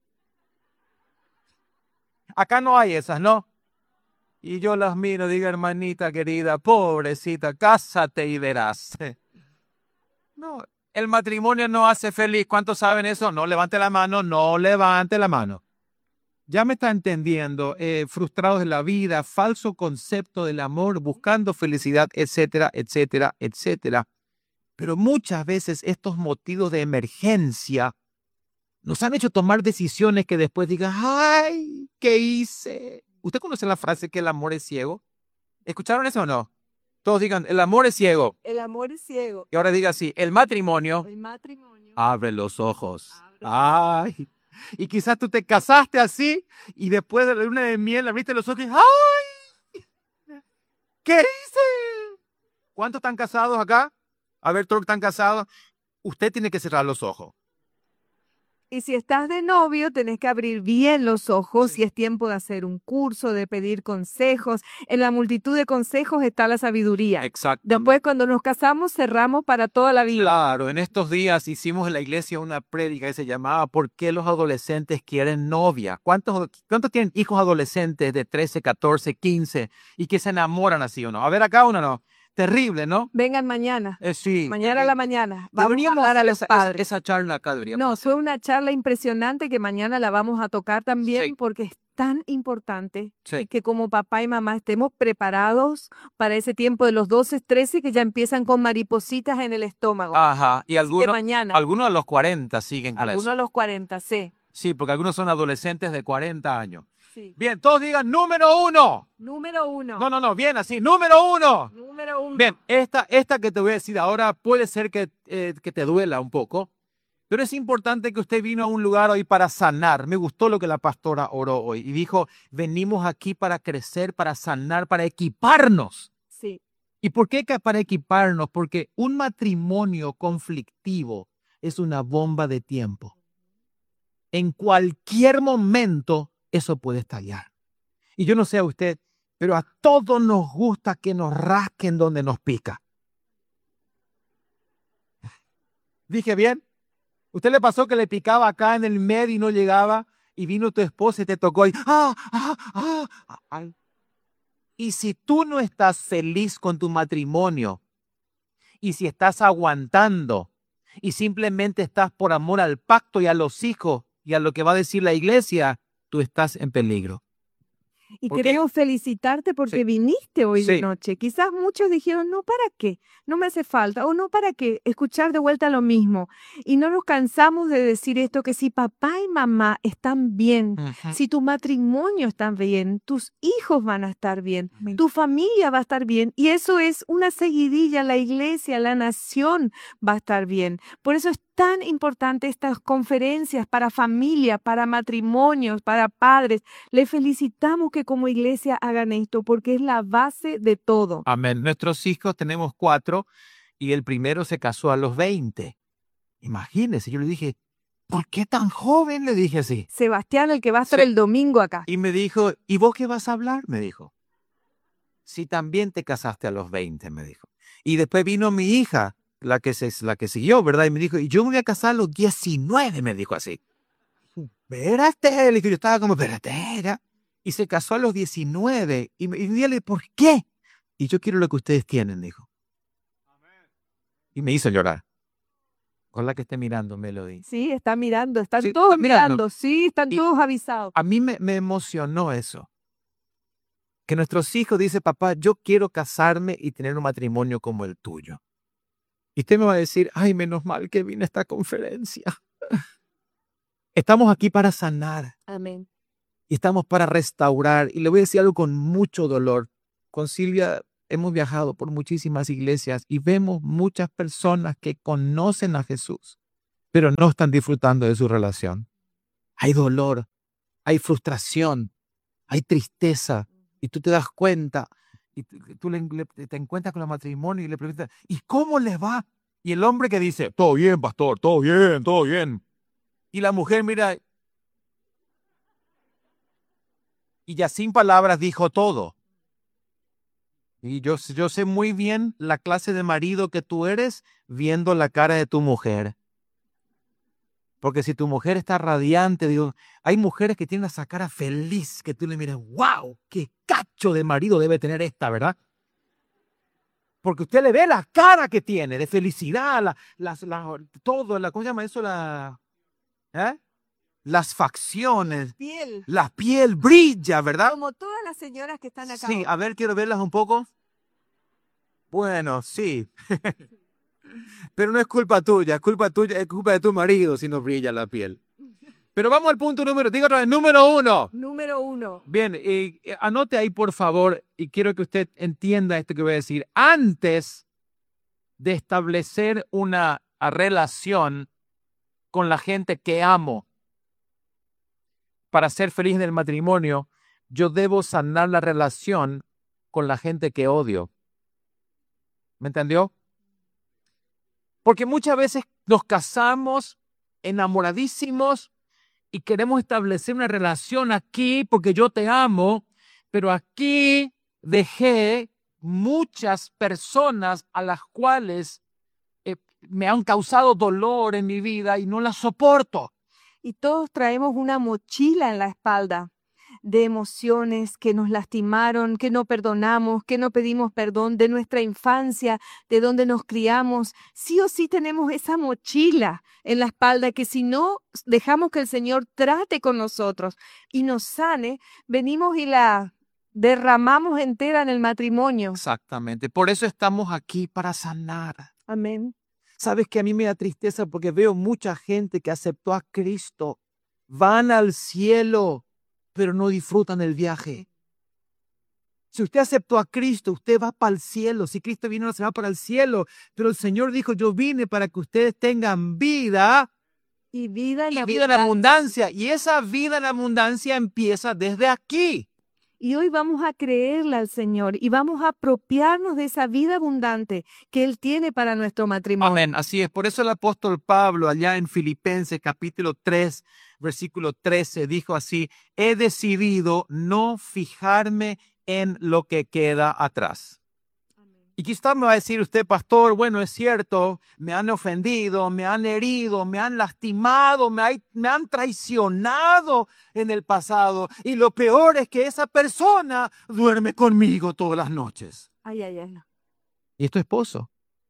Acá no hay esas, ¿no? Y yo las miro, digo, hermanita querida, pobrecita, cásate y verás. No, el matrimonio no hace feliz. ¿Cuántos saben eso? No levante la mano, no levante la mano. Ya me está entendiendo, frustrados de la vida, falso concepto del amor, buscando felicidad, etcétera, etcétera, etcétera. Pero muchas veces estos motivos de emergencia nos han hecho tomar decisiones que después digan, ay, ¿qué hice? ¿Usted conoce la frase que el amor es ciego? ¿Escucharon eso o no? Todos digan, el amor es ciego. El amor es ciego. Y ahora diga así, el matrimonio El matrimonio. abre los ojos. Ay. Y quizás tú te casaste así y después de la luna de miel abriste los ojos y ¡ay! ¿Qué hice? ¿Cuántos están casados acá? A ver, todos están casados. Usted tiene que cerrar los ojos. Y si estás de novio, tenés que abrir bien los ojos y es tiempo de hacer un curso, de pedir consejos. En la multitud de consejos está la sabiduría. Exacto. Después, cuando nos casamos, cerramos para toda la vida. Claro, en estos días hicimos en la iglesia una prédica que se llamaba ¿Por qué los adolescentes quieren novia? ¿Cuántos tienen hijos adolescentes de 13, 14, 15 y que se enamoran así o no? A ver, acá uno no. Terrible, ¿no? Vengan mañana. Sí. Mañana a la mañana. Vamos a Deberíamos hablar a los hacer padres. esa charla acá. Deberíamos. No, fue una charla impresionante que mañana la vamos a tocar también Sí. porque es tan importante Sí. que como papá y mamá estemos preparados para ese tiempo de los 12, 13 que ya empiezan con maripositas en el estómago. Ajá. Y Así que mañana, algunos a los 40 siguen con algunos eso. a los 40, sí. Sí, porque algunos son adolescentes de 40 años. Sí. Bien, todos digan número 1. Número 1. No, bien así, número 1. Número 1. Bien, esta que te voy a decir ahora puede ser que te duela un poco, pero es importante que usted vino a un lugar hoy para sanar. Me gustó lo que la pastora oró hoy y dijo, venimos aquí para crecer, para sanar, para equiparnos. Sí. ¿Y por qué para equiparnos? Porque un matrimonio conflictivo es una bomba de tiempo. En cualquier momento eso puede estallar. Y yo no sé a usted, pero a todos nos gusta que nos rasquen donde nos pica. ¿Dije bien? ¿Usted le pasó que le picaba acá en el medio y no llegaba? Y vino tu esposa y te tocó y Y si tú no estás feliz con tu matrimonio, y si estás aguantando, y simplemente estás por amor al pacto y a los hijos y a lo que va a decir la iglesia, tú estás en peligro. Y ¿Por qué? queremos felicitarte porque Sí. viniste hoy de Sí. noche. Quizás muchos dijeron, no, ¿para qué? No me hace falta. O no, ¿para qué? Escuchar de vuelta lo mismo. Y no nos cansamos de decir esto, que si papá y mamá están bien, Ujú. si tu matrimonio está bien, tus hijos van a estar bien, Amén. tu familia va a estar bien. Y eso es una seguidilla, la iglesia, la nación va a estar bien. Por eso es tan importante estas conferencias para familia, para matrimonios, para padres. Le felicitamos que como iglesia hagan esto porque es la base de todo. Amén. Nuestros hijos tenemos 4 y el primero se casó a los 20. Imagínese, yo le dije, ¿por qué tan joven? Le dije así. Sebastián, el que va a estar Sí. el domingo acá. Y me dijo, ¿y vos qué vas a hablar? Me dijo. Si también te casaste a los 20, me dijo. Y después vino mi hija, la que siguió, ¿verdad? Y me dijo, y yo me voy a casar a los 19, me dijo así. Espérate, le dije, yo estaba como, espérate, era. Y se casó a los 19. Y me dije, ¿por qué? Y yo quiero lo que ustedes tienen, dijo. Y me hizo llorar. Con la que esté mirando, Melody. Sí, está mirando, están Sí, todos está mirando. mirando, sí, están Y- todos avisados. A mí me emocionó eso. Que nuestros hijos dicen, papá, yo quiero casarme y tener un matrimonio como el tuyo. Y usted me va a decir, ay, menos mal que vine a esta conferencia. Estamos aquí para sanar Amén. y estamos para restaurar. Y le voy a decir algo con mucho dolor. Con Silvia hemos viajado por muchísimas iglesias y vemos muchas personas que conocen a Jesús, pero no están disfrutando de su relación. Hay dolor, hay frustración, hay tristeza, y tú te das cuenta, y tú te encuentras con el matrimonio y le preguntas, ¿y cómo les va? Y el hombre que dice, todo bien, pastor, todo bien, todo bien. Y la mujer mira, y ya sin palabras dijo todo. Y yo sé muy bien la clase de marido que tú eres viendo la cara de tu mujer. Porque si tu mujer está radiante, digo, hay mujeres que tienen esa cara feliz, que tú le miras, wow, qué cacho de marido debe tener esta, ¿verdad? Porque usted le ve la cara que tiene de felicidad, todo, ¿cómo se llama eso? Las facciones, Piel. la piel brilla, ¿verdad? Como todas las señoras que están acá. Sí, a ver, quiero verlas un poco. Bueno, sí. Pero no es culpa tuya, es culpa de tu marido si no brilla la piel. Pero vamos al punto digo otra vez, número 1. Número 1. Bien, anote ahí por favor, y quiero que usted entienda esto que voy a decir. Antes de establecer una relación con la gente que amo, para ser feliz en el matrimonio, yo debo sanar la relación con la gente que odio. ¿Me entendió? Porque muchas veces nos casamos enamoradísimos y queremos establecer una relación aquí porque yo te amo, pero aquí dejé muchas personas a las cuales me han causado dolor en mi vida y no las soporto. Y todos traemos una mochila en la espalda de emociones que nos lastimaron, que no perdonamos, que no pedimos perdón, de nuestra infancia, de donde nos criamos. Sí o sí tenemos esa mochila en la espalda que si no dejamos que el Señor trate con nosotros y nos sane, venimos y la derramamos entera en el matrimonio. Exactamente. Por eso estamos aquí, para sanar. Amén. Sabes que a mí me da tristeza porque veo mucha gente que aceptó a Cristo, van al cielo, pero no disfrutan el viaje. Si usted aceptó a Cristo, usted va para el cielo. Si Cristo vino, se va para el cielo. Pero el Señor dijo, yo vine para que ustedes tengan vida y vida en abundancia. Y esa vida en abundancia empieza desde aquí. Y hoy vamos a creerle al Señor y vamos a apropiarnos de esa vida abundante que Él tiene para nuestro matrimonio. Amén, así es. Por eso el apóstol Pablo allá en Filipenses capítulo 3, versículo 13 dijo así, he decidido no fijarme en lo que queda atrás. Y quizás me va a decir usted, pastor, bueno, es cierto, me han ofendido, me han herido, me han lastimado, me han traicionado en el pasado. Y lo peor es que esa persona duerme conmigo todas las noches. Ay, ay, ay. Y es tu esposo.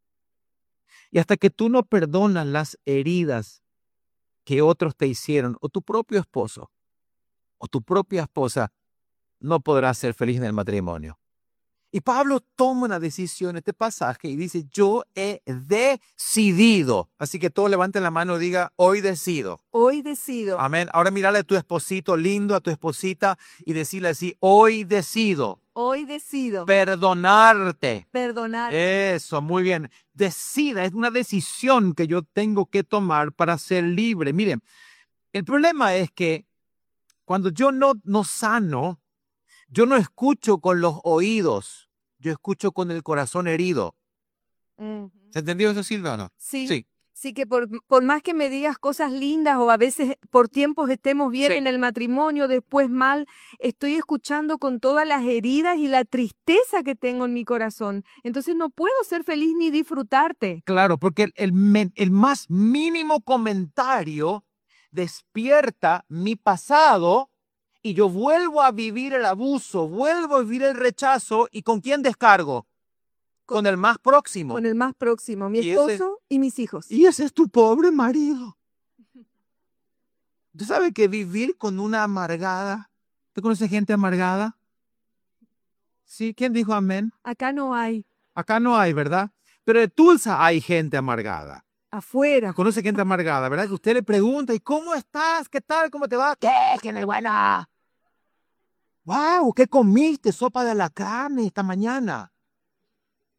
Y hasta que tú no perdonas las heridas que otros te hicieron, o tu propio esposo, o tu propia esposa, no podrás ser feliz en el matrimonio. Y Pablo toma una decisión en este pasaje y dice, yo he decidido. Así que todos levanten la mano y diga, hoy decido. Hoy decido. Amén. Ahora mírale a tu esposito lindo, a tu esposita y decirle así, hoy decido. Hoy decido. Perdonarte. Perdonar. Eso, muy bien. Decida, es una decisión que yo tengo que tomar para ser libre. Miren, el problema es que cuando yo no sano, yo no escucho con los oídos, yo escucho con el corazón herido. ¿Se entendió eso, Silvia, o no? Sí. Sí, que por más que me digas cosas lindas o a veces por tiempos estemos bien en el matrimonio, después mal, estoy escuchando con todas las heridas y la tristeza que tengo en mi corazón. Entonces no puedo ser feliz ni disfrutarte. Claro, porque el más mínimo comentario despierta mi pasado. Y yo vuelvo a vivir el abuso, vuelvo a vivir el rechazo. ¿Y con quién descargo? Con el más próximo. Con el más próximo, mi esposo y mis hijos. Y ese es tu pobre marido. ¿Tú sabes que vivir con una amargada? ¿Tú conoces gente amargada? ¿Sí? ¿Quién dijo amén? Acá no hay. Acá no hay, ¿verdad? Pero en Tulsa hay gente amargada. Afuera. Conoce gente amargada, ¿verdad? Que usted le pregunta, ¿y cómo estás? ¿Qué tal? ¿Cómo te va? ¿Qué? ¿Quién es buena? ¡Wow! ¿Qué comiste? Sopa de alacrán esta mañana.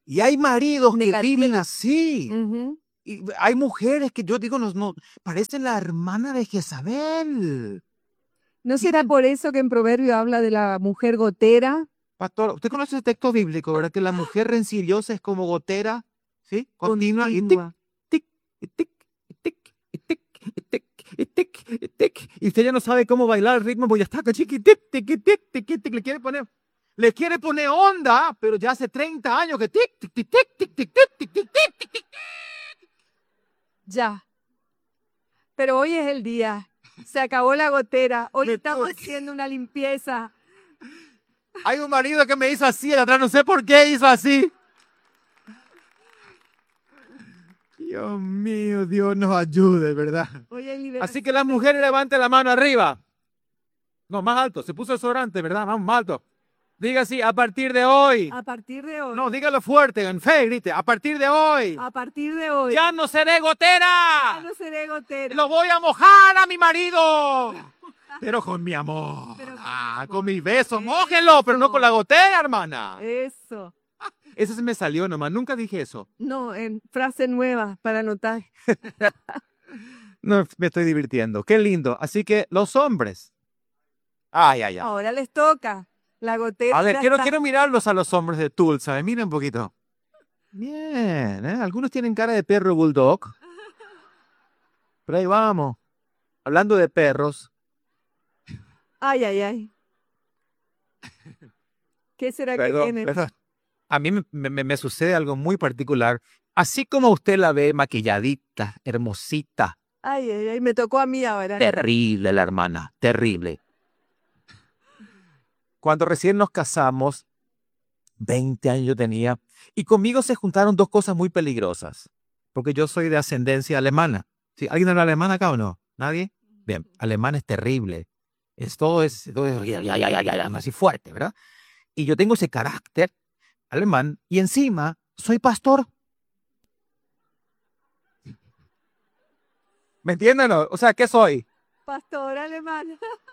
Y hay maridos que Negativo. viven así. Ujú. Y hay mujeres que yo digo, no, parecen la hermana de Jezabel. ¿No será por eso que en Proverbio habla de la mujer gotera? Pastor, usted conoce el texto bíblico, ¿verdad? Que la mujer rencillosa es como gotera, ¿sí? Continua y tic, Continua. tic, y tic, y tic, y tic, y tic, y tic, y tic. Y usted ya no sabe cómo bailar el ritmo, pues ya está, chiqui, tic, tic, tic, tic, tic, tic, le quiere poner onda, pero ya hace 30 años que tic, tic, tic, tic, tic, tic, tic, tic, tic, tic, tic. Ya. Pero hoy es el día. Se acabó la gotera. Hoy Me estamos tuve que- haciendo una limpieza. Hay un marido que me hizo así de atrás, no sé por qué hizo así. Dios mío, Dios nos ayude, ¿verdad? Hoy hay liberación. Así que las mujeres levanten la mano arriba. No, más alto. Se puso desodorante, ¿verdad? Vamos, más alto. Diga así, a partir de hoy. A partir de hoy. No, dígalo fuerte, en fe, grite. A partir de hoy. A partir de hoy. Ya no seré Ya gotera. no seré gotera. Lo voy a mojar a mi marido. Pero con mi amor. Pero con Con mis besos. Mójenlo, pero no con la gotera, hermana. Eso. Eso se me salió nomás. Nunca dije eso. No, en frase nueva para anotar. No, me estoy divirtiendo. Qué lindo. Así que los hombres. Ay, ay, ay. Ahora les toca. La gotera. A ver, ya quiero está. mirarlos a los hombres de Tulsa. Miren un poquito. Bien, ¿eh? Algunos tienen cara de perro bulldog. Pero ahí vamos. Hablando de perros. Ay, ay, ay. ¿Qué será que tiene? Perdón. A mí me sucede algo muy particular. Así como usted la ve maquilladita, hermosita. Ay, ay, ay. Me tocó a mí ahora. Terrible la hermana, terrible. Cuando recién nos casamos, 20 años yo tenía, y conmigo se juntaron dos cosas muy peligrosas, porque yo soy de ascendencia alemana. ¿Sí? ¿Alguien habla alemán acá o no? ¿Nadie? Bien, alemán es terrible. Todo es así fuerte, ¿verdad? Y yo tengo ese carácter alemán, y encima soy pastor. ¿Me entienden? O sea, ¿qué soy? Pastor alemán.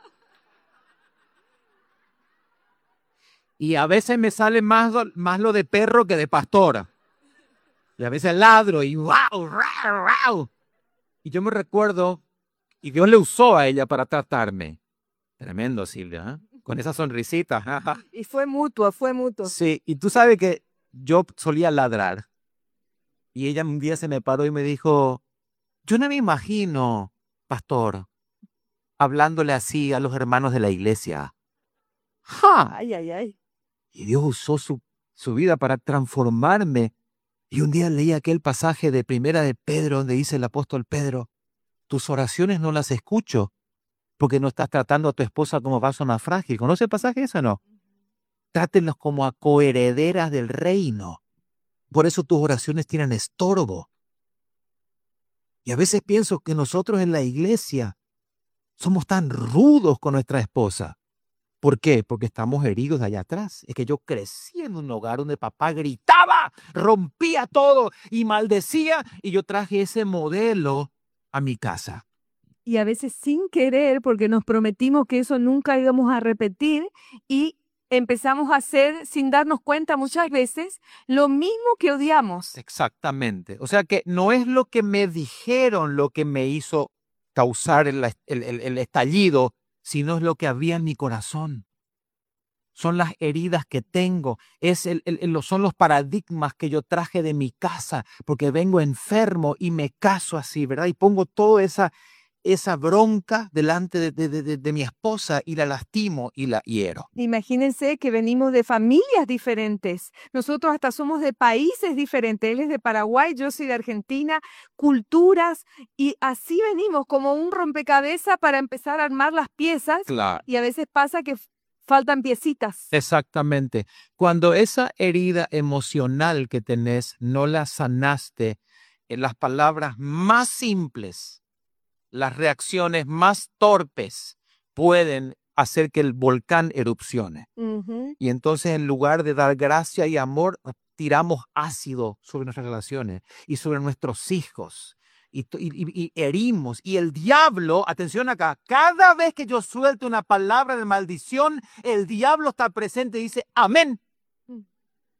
Y a veces me sale más lo de perro que de pastora. Y a veces ladro y wow, rau, rau. Y yo me recuerdo, y Dios le usó a ella para tratarme. Tremendo, Silvia, ¿eh? Con esa sonrisita. Y fue mutuo, fue mutuo. Sí, y tú sabes que yo solía ladrar. Y ella un día se me paró y me dijo, yo no me imagino, pastor, hablándole así a los hermanos de la iglesia. ¡Ja! Ay, ay, ay. Y Dios usó su vida para transformarme. Y un día leí aquel pasaje de Primera de Pedro donde dice el apóstol Pedro, tus oraciones no las escucho porque no estás tratando a tu esposa como vaso más frágil. ¿Conoce el pasaje ese o no? Trátenlos como a coherederas del reino. Por eso tus oraciones tienen estorbo. Y a veces pienso que nosotros en la iglesia somos tan rudos con nuestra esposa. ¿Por qué? Porque estamos heridos de allá atrás. Es que yo crecí en un hogar donde papá gritaba, rompía todo y maldecía, y yo traje ese modelo a mi casa. Y a veces sin querer, porque nos prometimos que eso nunca íbamos a repetir y empezamos a hacer, sin darnos cuenta muchas veces, lo mismo que odiamos. Exactamente. O sea que no es lo que me dijeron lo que me hizo causar el estallido, sino es lo que había en mi corazón. Son las heridas que tengo, son los paradigmas que yo traje de mi casa, porque vengo enfermo y me caso así, ¿verdad? Y pongo toda esa bronca delante de mi esposa y la lastimo y la hiero. Imagínense que venimos de familias diferentes. Nosotros hasta somos de países diferentes. Él es de Paraguay, yo soy de Argentina, culturas, y así venimos como un rompecabezas para empezar a armar las piezas. Claro. Y a veces pasa que faltan piecitas. Exactamente. Cuando esa herida emocional que tenés no la sanaste, en las palabras más simples, las reacciones más torpes pueden hacer que el volcán erupcione. Ujú. Y entonces, en lugar de dar gracia y amor, tiramos ácido sobre nuestras relaciones y sobre nuestros hijos. Y herimos. Y el diablo, atención acá, cada vez que yo suelto una palabra de maldición, el diablo está presente y dice, amén.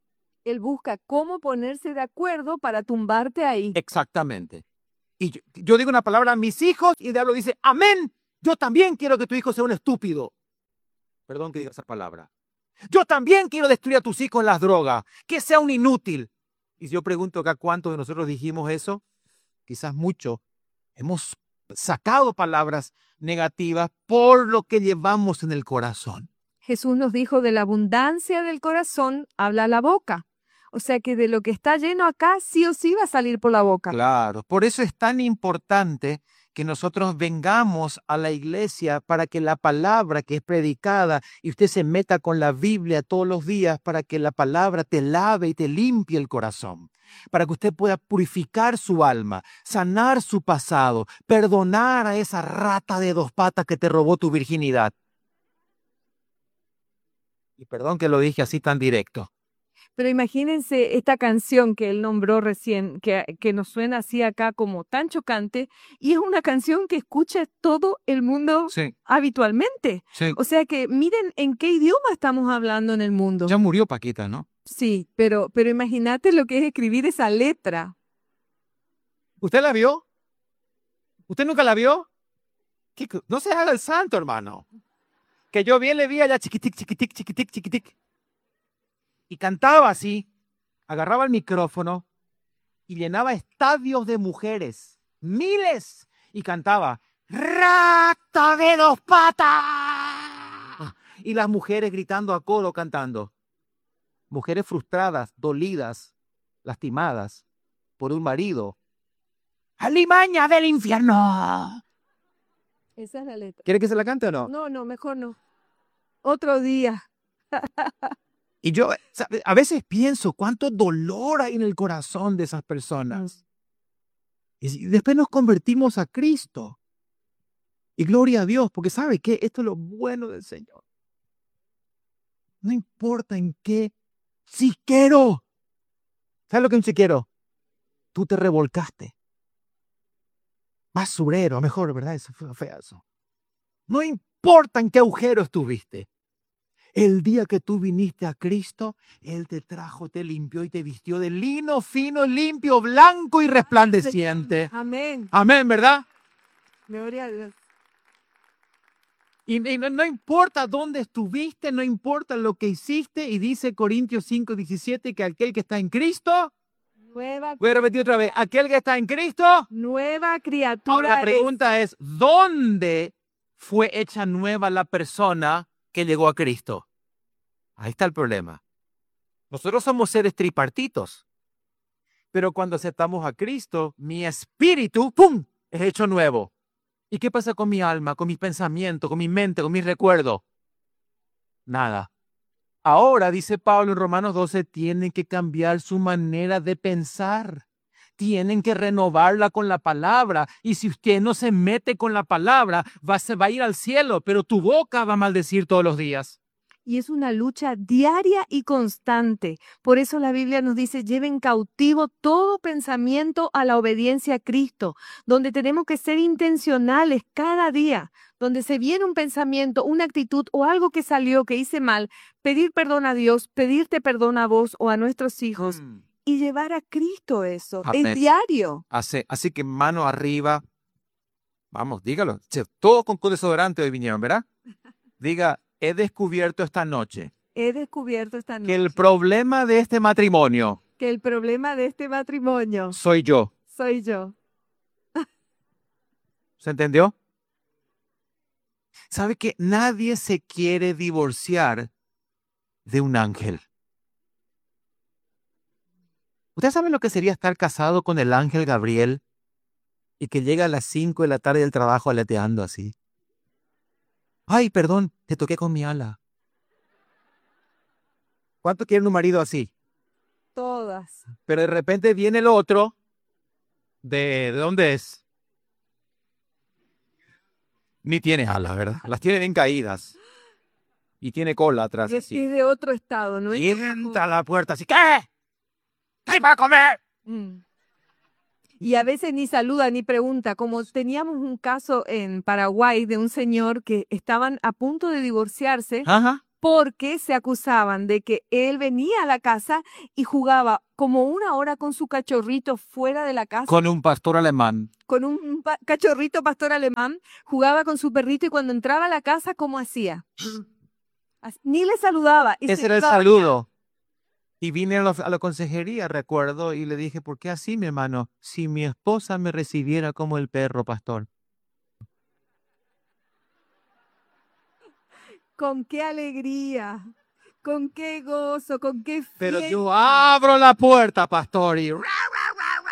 Él busca cómo ponerse de acuerdo para tumbarte ahí. Exactamente. Y yo digo una palabra a mis hijos y el diablo dice, amén, yo también quiero que tu hijo sea un estúpido. Perdón que diga esa palabra. Yo también quiero destruir a tus hijos en las drogas, que sea un inútil. Y si yo pregunto acá cuántos de nosotros dijimos eso, quizás muchos, hemos sacado palabras negativas por lo que llevamos en el corazón. Jesús nos dijo, de la abundancia del corazón habla la boca. O sea que de lo que está lleno acá, sí o sí va a salir por la boca. Claro, por eso es tan importante que nosotros vengamos a la iglesia para que la palabra que es predicada y usted se meta con la Biblia todos los días para que la palabra te lave y te limpie el corazón, para que usted pueda purificar su alma, sanar su pasado, perdonar a esa rata de 2 patas que te robó tu virginidad. Y perdón que lo dije así tan directo. Pero imagínense esta canción que él nombró recién, que nos suena así acá como tan chocante, y es una canción que escucha todo el mundo Sí, habitualmente. sí. O sea que miren en qué idioma estamos hablando en el mundo. Ya murió Paquita, ¿no? Sí, pero imagínate lo que es escribir esa letra. ¿Usted la vio? ¿Usted nunca la vio? No se haga el santo, hermano. Que yo bien le vi allá chiquitic, chiquitic, chiquitic, chiquitic. Y cantaba así, agarraba el micrófono y llenaba estadios de mujeres, miles, y cantaba, ¡rata de 2 patas! Y las mujeres gritando a coro cantando. Mujeres frustradas, dolidas, lastimadas por un marido. ¡Alimaña del infierno! Esa es la letra. ¿Quiere que se la cante o no? No, mejor no. Otro día. Y yo a veces pienso cuánto dolor hay en el corazón de esas personas. Y después nos convertimos a Cristo. Y gloria a Dios, porque ¿sabe qué? Esto es lo bueno del Señor. No importa en qué chiquero. ¿Sabes lo que es un chiquero? Tú te revolcaste. Basurero, mejor, ¿verdad? Eso fue feo eso. No importa en qué agujero estuviste. El día que tú viniste a Cristo, Él te trajo, te limpió y te vistió de lino fino, limpio, blanco y resplandeciente. Amén. Amén, ¿verdad? Gloria a Dios. Y no importa dónde estuviste, no importa lo que hiciste. Y dice Corintios 5:17 que aquel que está en Cristo, Nueva, voy a repetir otra vez, aquel que está en Cristo. nueva Ahora criatura. la pregunta es, ¿dónde fue hecha nueva la persona que llegó a Cristo? Ahí está el problema. Nosotros somos seres tripartitos, pero cuando aceptamos a Cristo, mi espíritu, ¡pum!, es hecho nuevo. ¿Y qué pasa con mi alma, con mis pensamientos, con mi mente, con mis recuerdos? Nada. Ahora, dice Pablo en Romanos 12, tienen que cambiar su manera de pensar. Tienen que renovarla con la palabra. Y si usted no se mete con la palabra, va a ir al cielo, pero tu boca va a maldecir todos los días. Y es una lucha diaria y constante. Por eso la Biblia nos dice, lleven cautivo todo pensamiento a la obediencia a Cristo, donde tenemos que ser intencionales cada día, donde se viene un pensamiento, una actitud o algo que salió, que hice mal, pedir perdón a Dios, pedirte perdón a vos o a nuestros hijos y llevar a Cristo eso. Amén. Es diario. Así que mano arriba. Vamos, dígalo. Todos con desodorante hoy vinieron, ¿verdad? Diga, he descubierto esta noche He descubierto esta noche que el problema de este matrimonio que el problema de este matrimonio soy yo. soy yo. ¿Se entendió? ¿Sabe que nadie se quiere divorciar de un ángel? ¿Usted sabe lo que sería estar casado con el ángel Gabriel y que llega a las 5 de la tarde del trabajo aleteando así? Ay, perdón, te toqué con mi ala. ¿Cuánto quieren un marido así? Todas. Pero de repente viene el otro. ¿De dónde es? Ni tiene alas, ¿verdad? Las tiene bien caídas. Y tiene cola atrás. Es Así. de otro estado, ¿no? Y entra a la puerta así. ¿Qué? ¿Qué va a comer? Y a veces ni saluda ni pregunta, como teníamos un caso en Paraguay de un señor que estaban a punto de divorciarse Ajá. porque se acusaban de que él venía a la casa y jugaba como 1 hora con su cachorrito fuera de la casa, Con un pastor alemán. con un cachorrito pastor alemán, jugaba con su perrito y cuando entraba a la casa, ¿cómo hacía? Ni le saludaba. Y Ese se era el iba a saludo. Y vine a la consejería, recuerdo, y le dije, ¿por qué así, mi hermano? Si mi esposa me recibiera como el perro, pastor. Con qué alegría, con qué gozo, con qué Pero fiesta. yo abro la puerta, pastor, y